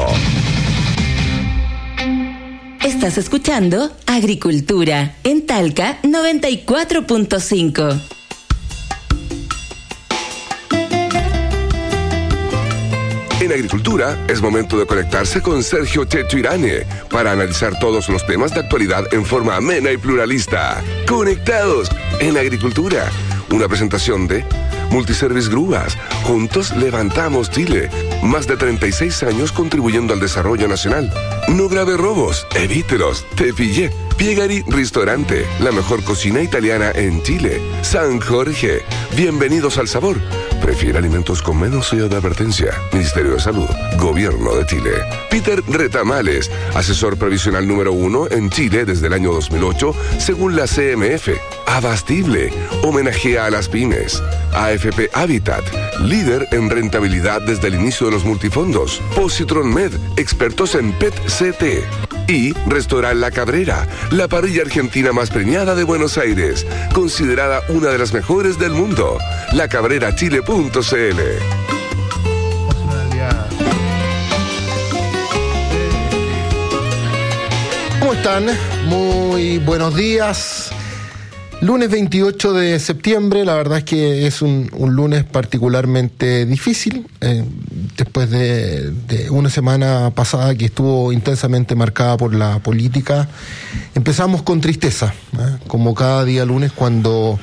Estás escuchando Agricultura en Talca 94.5. En Agricultura es momento de conectarse con Sergio Checho Irane para analizar todos los temas de actualidad en forma amena y pluralista. Conectados en Agricultura. Una presentación de Multiservice Grúas. Juntos levantamos Chile. Más de 36 años contribuyendo al desarrollo nacional. No grave robos, evítelos. Te pillé. Piegari Ristorante, la mejor cocina italiana en Chile. San Jorge, bienvenidos al sabor. Prefiere alimentos con menos sello de advertencia. Ministerio de Salud, Gobierno de Chile. Peter Retamales, asesor previsional número 1 en Chile desde el año 2008, según la CMF. Abastible, homenajea a las pymes. AFP Habitat, líder en rentabilidad desde el inicio de los multifondos. Positron Med, expertos en PET-CT. Y Restaurant La Cabrera, la parrilla argentina más premiada de Buenos Aires, considerada una de las mejores del mundo. lacabrerachile.cl. ¿Cómo están? Muy buenos días. Lunes 28 de septiembre, la verdad es que es un lunes particularmente difícil, después de una semana pasada que estuvo intensamente marcada por la política. Empezamos con tristeza, como cada día lunes cuando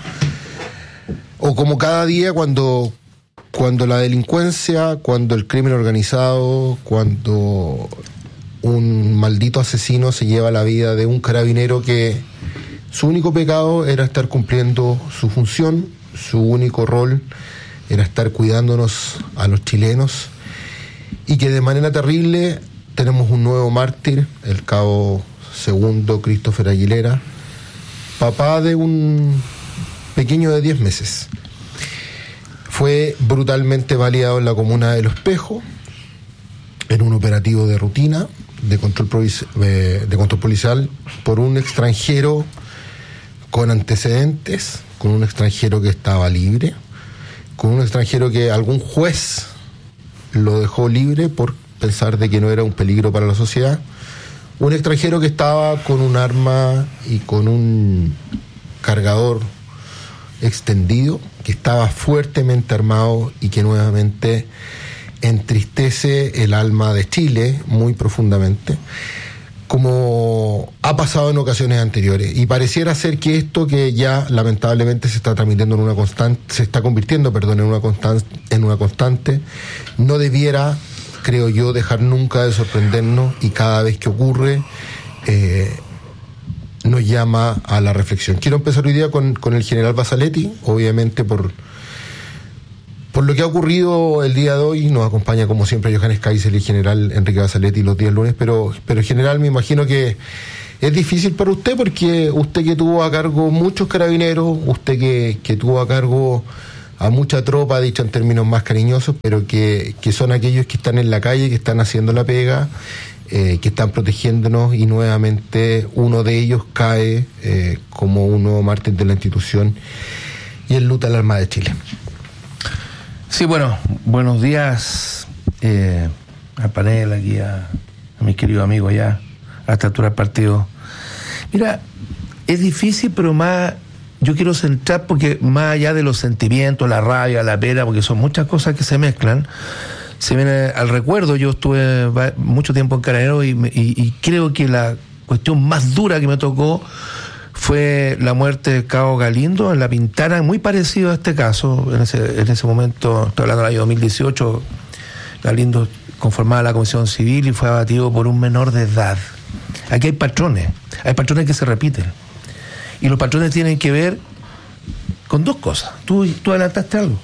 la delincuencia, cuando el crimen organizado, cuando un maldito asesino se lleva la vida de un carabinero que su único pecado era estar cumpliendo su función, su único rol era estar cuidándonos a los chilenos, y que de manera terrible tenemos un nuevo mártir, el cabo segundo Christopher Aguilera, papá de un pequeño de 10 meses. Fue brutalmente baleado en la comuna de Los Espejos, en un operativo de rutina de control policial por un extranjero con antecedentes, con un extranjero que estaba libre, con un extranjero que algún juez lo dejó libre por pensar de que no era un peligro para la sociedad, un extranjero que estaba con un arma y con un cargador extendido, que estaba fuertemente armado y que nuevamente entristece el alma de Chile muy profundamente, como ha pasado en ocasiones anteriores. Y pareciera ser que esto, que ya lamentablemente se está transmitiendo en una constante, se está convirtiendo, en una constante, no debiera, creo yo, dejar nunca de sorprendernos, y cada vez que ocurre nos llama a la reflexión. Quiero empezar hoy día con el general Basaletti, obviamente por lo que ha ocurrido el día de hoy. Nos acompaña como siempre Johannes Kaiser y el general Enrique Basaletti los días lunes, pero general, me imagino que es difícil para usted, porque usted que tuvo a cargo muchos carabineros, usted que tuvo a cargo a mucha tropa, dicho en términos más cariñosos, pero que son aquellos que están en la calle, que están haciendo la pega, que están protegiéndonos, y nuevamente uno de ellos cae como un nuevo mártir de la institución y enluta la Armada de Chile. Sí, bueno, buenos días al panel, aquí a mis queridos amigos ya a esta altura del partido. Mira, es difícil, pero más yo quiero centrar, porque más allá de los sentimientos, la rabia, la pena, porque son muchas cosas que se mezclan, se viene al recuerdo. Yo estuve mucho tiempo en Carabineros y creo que la cuestión más dura que me tocó fue la muerte de Cabo Galindo en La Pintana, muy parecido a este caso. En ese momento, estoy hablando del año 2018, Galindo conformaba la Comisión Civil y fue abatido por un menor de edad. Aquí hay patrones que se repiten. Y los patrones tienen que ver con dos cosas. Tú adelantaste algo.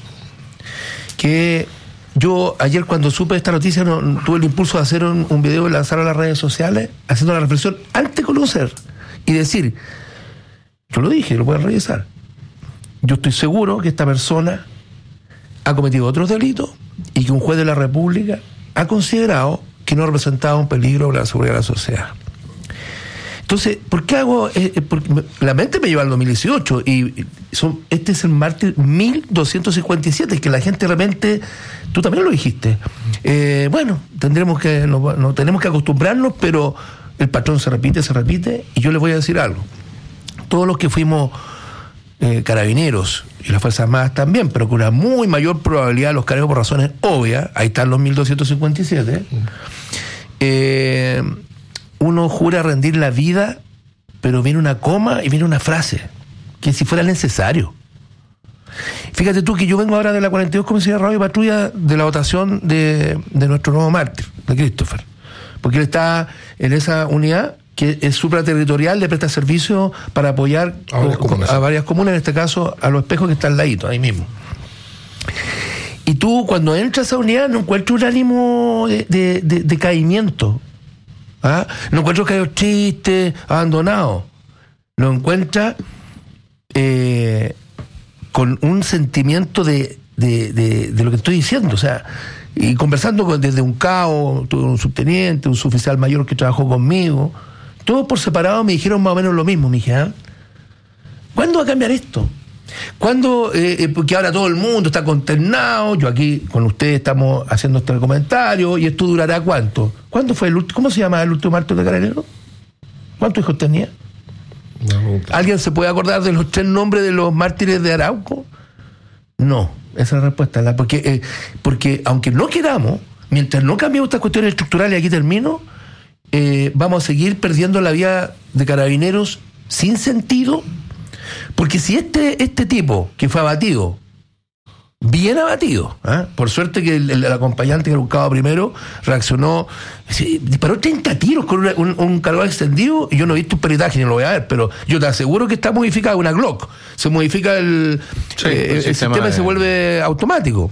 Que yo ayer, cuando supe esta noticia, tuve el impulso de hacer un video y lanzarlo a las redes sociales, haciendo la reflexión antes de conocer y decir, yo lo dije, lo pueden revisar, yo estoy seguro que esta persona ha cometido otros delitos y que un juez de la República ha considerado que no representaba un peligro para la seguridad de la sociedad. Entonces, ¿por qué hago? Porque la mente me lleva al 2018 y este es el mártir 1257, que la gente de repente, tú también lo dijiste, bueno, tenemos que acostumbrarnos, pero el patrón se repite, y yo les voy a decir algo. Todos los que fuimos carabineros, y las Fuerzas Armadas también, pero con una muy mayor probabilidad, los carabineros por razones obvias, ahí están los 1257, uno jura rendir la vida, pero viene una coma y viene una frase, que si fuera necesario. Fíjate tú que yo vengo ahora de la 42 Comisaría de Radio y Patrulla, de la votación de nuestro nuevo mártir, de Christopher, porque él está en esa unidad que es supraterritorial, le presta servicio para apoyar a varias comunas, en este caso a Los Espejos, que está al ladito, ahí mismo. Y tú, cuando entras a esa unidad, no encuentras un ánimo de caimiento. ¿Ah? No encuentro caídos tristes, abandonados. Lo encuentra con un sentimiento de lo que estoy diciendo. O sea, y conversando desde un cabo, tuve un subteniente, un suboficial mayor que trabajó conmigo, todos por separado me dijeron más o menos lo mismo. Me dije, ¿cuándo va a cambiar esto? ¿Cuándo? Porque ahora todo el mundo está consternado. Yo aquí con ustedes estamos haciendo este comentario, y esto durará ¿cuánto? ¿Cuándo fue el último? ¿Cómo se llama el último mártir de Carabineros? ¿Cuántos hijos tenía? ¿Alguien se puede acordar de los 3 nombres de los mártires de Arauco? No, esa es la respuesta. Porque aunque no queramos, mientras no cambiemos estas cuestiones estructurales, y aquí termino, vamos a seguir perdiendo la vida de carabineros sin sentido. Porque si este tipo que fue abatido, bien abatido, por suerte que el acompañante, que era un cabo primero, reaccionó, disparó 30 tiros con un cargador extendido, y yo no he visto un peritaje, ni lo voy a ver, pero yo te aseguro que está modificada una Glock, se modifica el sistema se vuelve automático,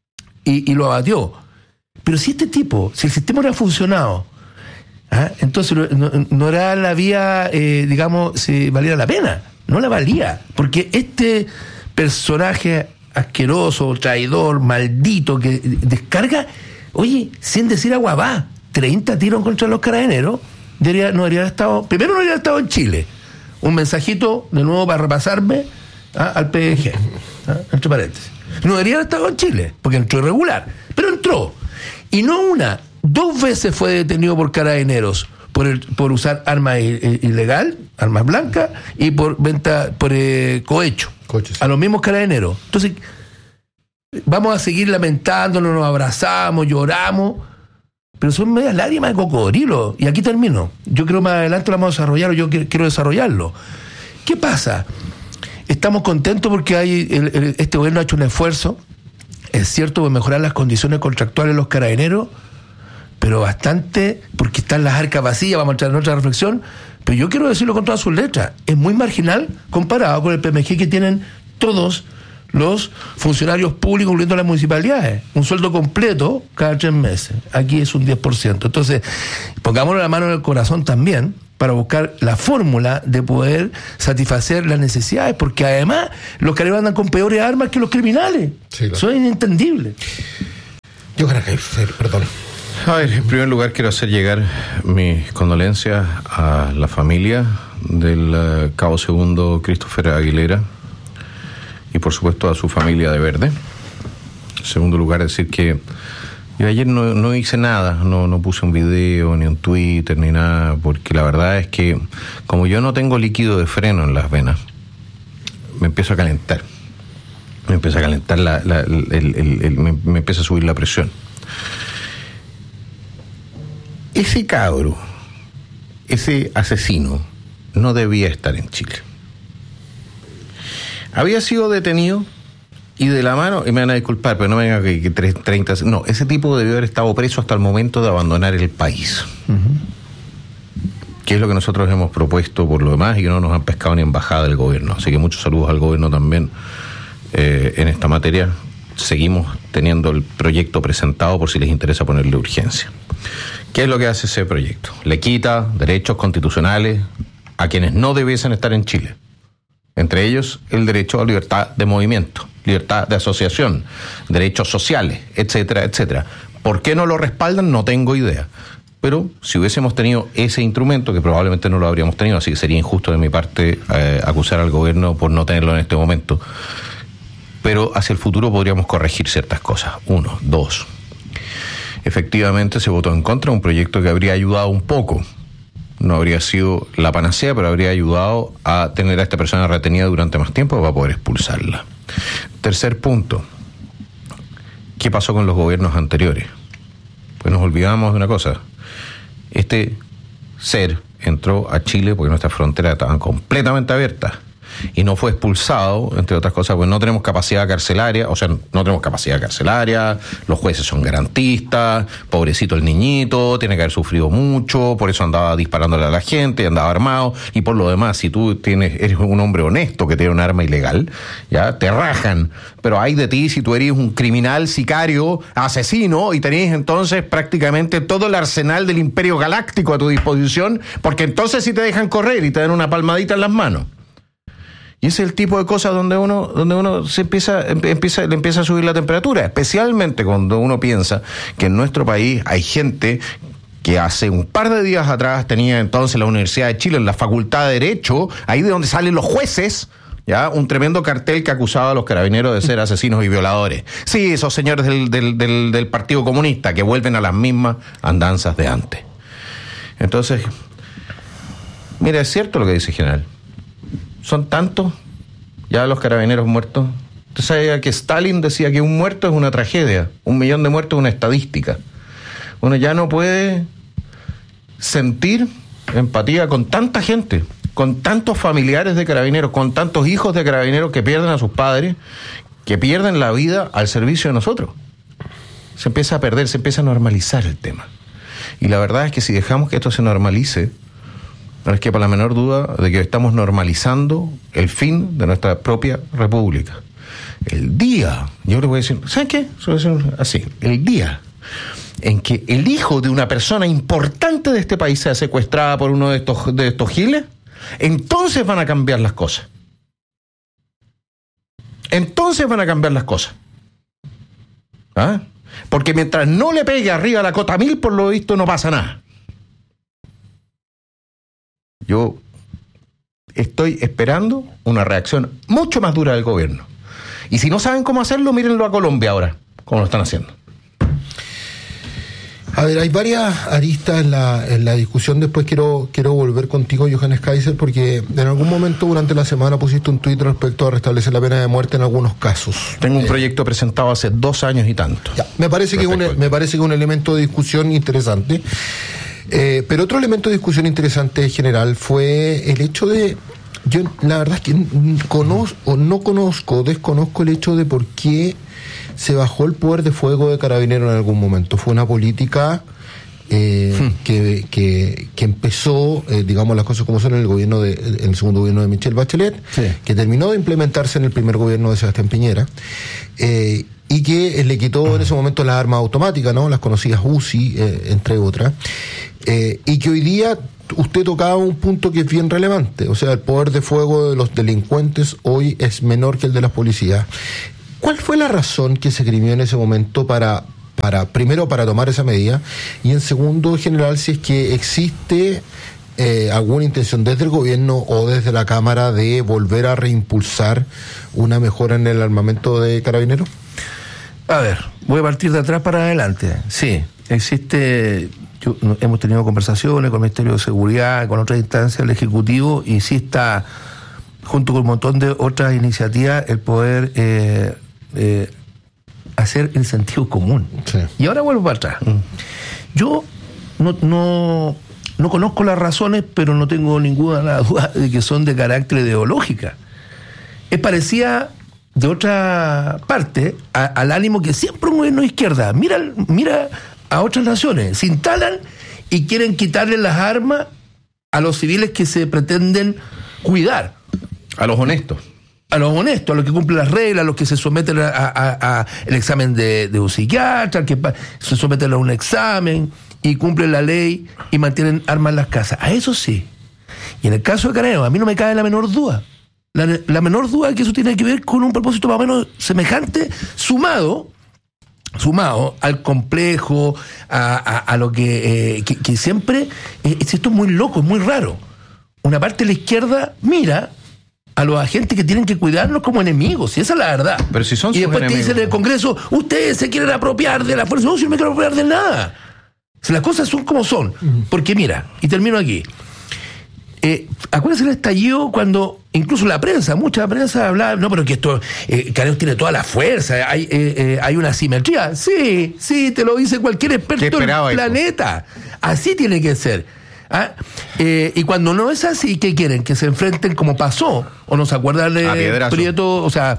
y lo abatió. Pero si si el sistema hubiera funcionado, entonces no era la vía, digamos, si valiera la pena. No la valía, porque este personaje asqueroso, traidor, maldito, que descarga, oye, sin decir agua va, 30 tiros contra los carabineros, no debería haber estado en Chile. Un mensajito, de nuevo, para repasarme al PDG, entre paréntesis. No debería haber estado en Chile, porque entró irregular, pero entró. Y no 2 veces fue detenido por carabineros, por usar armas ilegal, armas blancas, y por venta, por cohecho, a los mismos carabineros. Entonces, vamos a seguir lamentándonos, nos abrazamos, lloramos, pero son medias lágrimas de cocodrilo. Y aquí termino. Yo creo más adelante lo vamos a desarrollar, o yo quiero desarrollarlo. ¿Qué pasa? Estamos contentos porque este gobierno ha hecho un esfuerzo, es cierto, por mejorar las condiciones contractuales de los carabineros, pero bastante, porque están las arcas vacías, vamos a entrar en otra reflexión, Pero yo quiero decirlo con todas sus letras, es muy marginal comparado con el PMG que tienen todos los funcionarios públicos, incluyendo las municipalidades. Un sueldo completo cada 3 meses. Aquí es un 10%. Entonces, pongámonos la mano en el corazón también para buscar la fórmula de poder satisfacer las necesidades, porque además los carabineros andan con peores armas que los criminales. Sí, claro. Eso es inentendible. Yo creo que, perdón. A ver, en primer lugar quiero hacer llegar mis condolencias a la familia del cabo segundo Christopher Aguilera y por supuesto a su familia de Verde. En segundo lugar, decir que yo ayer no hice nada, no puse un video, ni un Twitter, ni nada, porque la verdad es que como yo no tengo líquido de freno en las venas, me empiezo a calentar. Me empieza a calentar me empieza a subir la presión. Ese cabro, ese asesino, no debía estar en Chile. Había sido detenido y de la mano, y me van a disculpar, pero no me digan que 30... No, ese tipo debió haber estado preso hasta el momento de abandonar el país. Que es lo que nosotros hemos propuesto por lo demás y que no nos han pescado ni embajada del gobierno. Así que muchos saludos al gobierno también en esta materia. Seguimos teniendo el proyecto presentado por si les interesa ponerle urgencia. ¿Qué es lo que hace ese proyecto? Le quita derechos constitucionales a quienes no debiesen estar en Chile. Entre ellos, el derecho a libertad de movimiento, libertad de asociación, derechos sociales, etcétera, etcétera. ¿Por qué no lo respaldan? No tengo idea. Pero si hubiésemos tenido ese instrumento, que probablemente no lo habríamos tenido, así que sería injusto de mi parte acusar al gobierno por no tenerlo en este momento. Pero hacia el futuro podríamos corregir ciertas cosas. 1, 2. Efectivamente se votó en contra de un proyecto que habría ayudado un poco. No habría sido la panacea, pero habría ayudado a tener a esta persona retenida durante más tiempo para poder expulsarla. Tercer punto. ¿Qué pasó con los gobiernos anteriores? Pues nos olvidamos de una cosa. Este ser entró a Chile porque nuestras fronteras estaban completamente abiertas y no fue expulsado, entre otras cosas, pues no tenemos capacidad carcelaria, los jueces son garantistas, pobrecito el niñito, tiene que haber sufrido mucho, por eso andaba disparándole a la gente, andaba armado, y por lo demás, si tú eres un hombre honesto que tiene un arma ilegal, ya te rajan, pero hay de ti si tú eres un criminal, sicario, asesino, y tenés entonces prácticamente todo el arsenal del Imperio Galáctico a tu disposición, porque entonces sí te dejan correr y te dan una palmadita en las manos. Y ese es el tipo de cosas donde uno se le empieza a subir la temperatura, especialmente cuando uno piensa que en nuestro país hay gente que hace un par de días atrás tenía entonces la Universidad de Chile, en la Facultad de Derecho, ahí de donde salen los jueces, ya un tremendo cartel que acusaba a los carabineros de ser asesinos y violadores. Sí, esos señores del Partido Comunista que vuelven a las mismas andanzas de antes. Entonces, mira, es cierto lo que dice el general. Son tantos ya los carabineros muertos. Usted sabe que Stalin decía que un muerto es una tragedia, 1 millón de muertos es una estadística. Uno ya no puede sentir empatía con tanta gente, con tantos familiares de carabineros, con tantos hijos de carabineros que pierden a sus padres, que pierden la vida al servicio de nosotros. Se empieza a perder, se empieza a normalizar el tema. Y la verdad es que si dejamos que esto se normalice, no es que para la menor duda de que estamos normalizando el fin de nuestra propia república. El día, yo le voy a decir, ¿saben qué? Así, el día en que el hijo de una persona importante de este país sea secuestrada por uno de estos giles, entonces van a cambiar las cosas. Entonces van a cambiar las cosas. ¿Ah? Porque mientras no le pegue arriba a la cota 1000, por lo visto no pasa nada. Yo estoy esperando una reacción mucho más dura del gobierno. Y si no saben cómo hacerlo, mírenlo a Colombia ahora, como lo están haciendo. A ver, hay varias aristas en la discusión. Después quiero volver contigo, Johannes Kaiser, porque en algún momento durante la semana pusiste un tuit respecto a restablecer la pena de muerte en algunos casos. Tengo un proyecto presentado hace 2 años y tanto. Ya, me parece que es un elemento de discusión interesante. Pero otro elemento de discusión interesante en general fue el hecho de... Yo la verdad es que desconozco el hecho de por qué se bajó el poder de fuego de Carabineros en algún momento. Fue una política que empezó, digamos las cosas como son, en el segundo gobierno de Michelle Bachelet, que terminó de implementarse en el primer gobierno de Sebastián Piñera, y que le quitó en ese momento las armas automáticas, ¿no? Las conocidas UCI, entre otras, y que hoy día usted tocaba un punto que es bien relevante. O sea, el poder de fuego de los delincuentes hoy es menor que el de las policías. ¿Cuál fue la razón que se esgrimió en ese momento primero para tomar esa medida, y en segundo, general, si es que existe alguna intención desde el gobierno o desde la Cámara de volver a reimpulsar una mejora en el armamento de Carabineros? A ver, voy a partir de atrás para adelante. Sí, existe. Hemos tenido conversaciones con el Ministerio de Seguridad, con otras instancias del Ejecutivo, y sí está, junto con un montón de otras iniciativas, el poder hacer el sentido común. Sí. Y ahora vuelvo para atrás. Yo no conozco las razones, pero no tengo ninguna duda de que son de carácter ideológica. Es parecida, de otra parte, al ánimo que siempre un gobierno de izquierda mira a otras naciones, se instalan y quieren quitarle las armas a los civiles que se pretenden cuidar. A los honestos. A los que cumplen las reglas, a los que se someten a el examen de un psiquiatra, que se someten a un examen y cumplen la ley y mantienen armas en las casas. A eso sí. Y en el caso de Carabineros, a mí no me cabe la menor duda. La menor duda es que eso tiene que ver con un propósito más o menos semejante, sumado al complejo, a lo que siempre, esto es muy loco, es muy raro. Una parte de la izquierda mira a los agentes que tienen que cuidarnos como enemigos, y esa es la verdad. Pero si son y después enemigos, te dicen en el Congreso, ustedes se quieren apropiar de la fuerza. No, si no me quiero apropiar de nada. Si las cosas son como son. Porque mira, y termino aquí. Acuérdense el estallido cuando incluso mucha prensa hablaba, no, pero que esto, Carabineros tiene toda la fuerza, hay una simetría. Sí, te lo dice cualquier experto del planeta. Así tiene que ser. Y cuando no es así, ¿qué quieren? Que se enfrenten como pasó, o nos acuerdan de Prieto, o sea,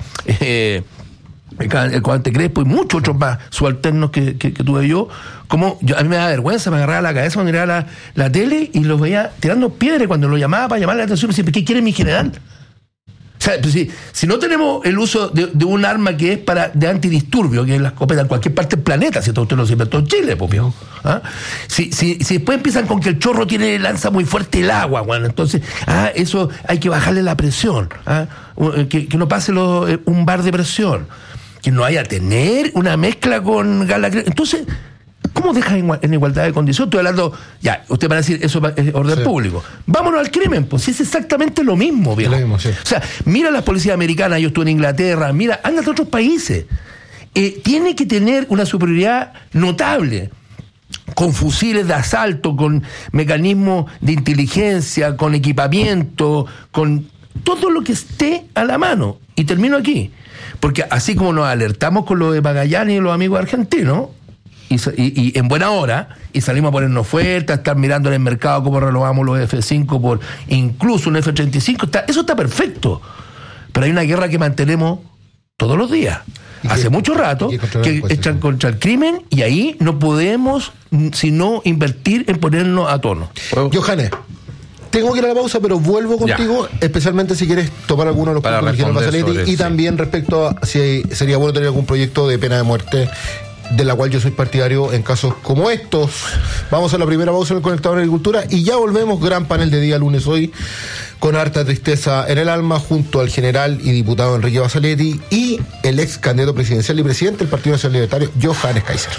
el comandante Crespo y muchos otros más subalternos que tuve yo. A mí me da vergüenza, me agarraba la cabeza cuando miraba la tele y los veía tirando piedras cuando lo llamaba para llamar la atención. Y decía, ¿qué quiere mi general? O sea, pues si no tenemos el uso de un arma que es de antidisturbio, que es la escopeta en cualquier parte del planeta, si usted lo inventó en Chile, pues, viejo. Si después empiezan con que el chorro lanza muy fuerte el agua, bueno, entonces, eso hay que bajarle la presión, que no pase un bar de presión, que no haya tener una mezcla con Galacre. Entonces, ¿cómo deja en igualdad de condiciones? Estoy hablando, ya, usted va a decir, eso es orden público. Vámonos al crimen, pues, si es exactamente lo mismo, viejo. O sea, mira las policías americanas, yo estuve en Inglaterra, ándate a otros países. Tiene que tener una superioridad notable, con fusiles de asalto, con mecanismos de inteligencia, con equipamiento, con todo lo que esté a la mano. Y termino aquí. Porque así como nos alertamos con lo de Magallanes y los amigos argentinos, y en buena hora, y salimos a ponernos fuertes, a estar mirando en el mercado cómo renovamos los F-5 por incluso un F-35, eso está perfecto. Pero hay una guerra que mantenemos todos los días, hace mucho rato, que echan contra el crimen, y ahí no podemos sino invertir en ponernos a tono. Johannes, tengo que ir a la pausa, pero vuelvo contigo, especialmente si quieres tomar alguno de los puntos que dijeron Basaletti, y también respecto a si sería bueno tener algún proyecto de pena de muerte, de la cual yo soy partidario en casos como estos. Vamos a la primera pausa en el Conectado en Agricultura y ya volvemos. Gran panel de día lunes hoy, con harta tristeza en el alma, junto al general y diputado Enrique Basaletti y el ex candidato presidencial y presidente del Partido Nacional Libertario, Johannes Kaiser.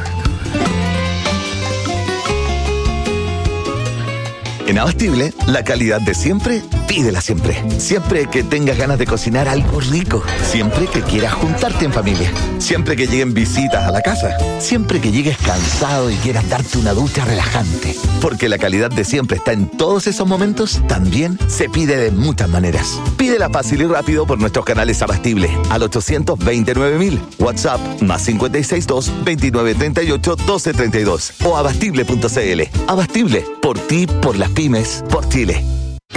En Abastible, la calidad de siempre, pídela siempre. Siempre que tengas ganas de cocinar algo rico. Siempre que quieras juntarte en familia. Siempre que lleguen visitas a la casa. Siempre que llegues cansado y quieras darte una ducha relajante. Porque la calidad de siempre está en todos esos momentos, también se pide de muchas maneras. Pídela fácil y rápido por nuestros canales Abastible al 829.000, WhatsApp +562 2938 1232 o abastible.cl. Abastible, por ti, por las pymes, por Chile.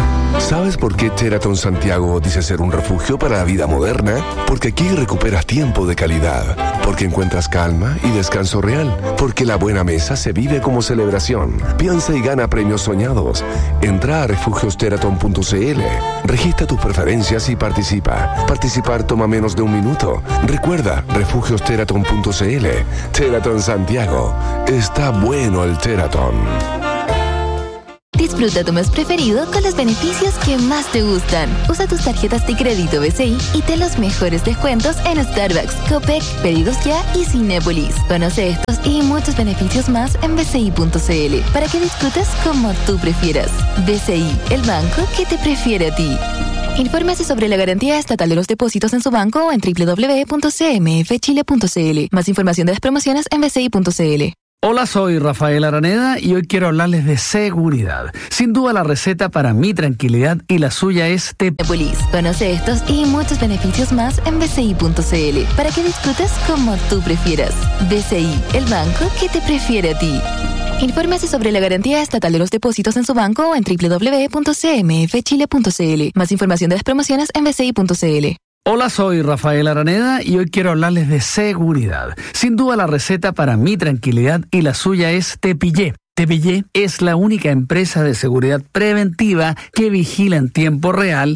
¿Sabes por qué Sheraton Santiago dice ser un refugio para la vida moderna? Porque aquí recuperas tiempo de calidad, porque encuentras calma y descanso real, porque la buena mesa se vive como celebración. Piensa y gana premios soñados. Entra a refugiosheraton.cl, registra tus preferencias y participa. Participar toma menos de un minuto. Recuerda, refugiosheraton.cl. Sheraton Santiago. Está bueno el Sheraton. Disfruta tu mes preferido con los beneficios que más te gustan. Usa tus tarjetas de crédito BCI y ten los mejores descuentos en Starbucks, Copec, Pedidos Ya y Cinépolis. Conoce estos y muchos beneficios más en bci.cl para que disfrutes como tú prefieras. BCI, el banco que te prefiere a ti. Infórmese sobre la garantía estatal de los depósitos en su banco o en www.cmfchile.cl. Más información de las promociones en bci.cl. Hola, soy Rafael Araneda y hoy quiero hablarles de seguridad. Sin duda la receta para mi tranquilidad y la suya es Cinépolis. Conoce estos y muchos beneficios más en bci.cl para que disfrutes como tú prefieras. BCI, el banco que te prefiere a ti. Infórmese sobre la garantía estatal de los depósitos en su banco o en www.cmfchile.cl. Más información de las promociones en bci.cl. Hola, soy Rafael Araneda y hoy quiero hablarles de seguridad. Sin duda la receta para mi tranquilidad y la suya es Tepillé. Tepillé es la única empresa de seguridad preventiva que vigila en tiempo real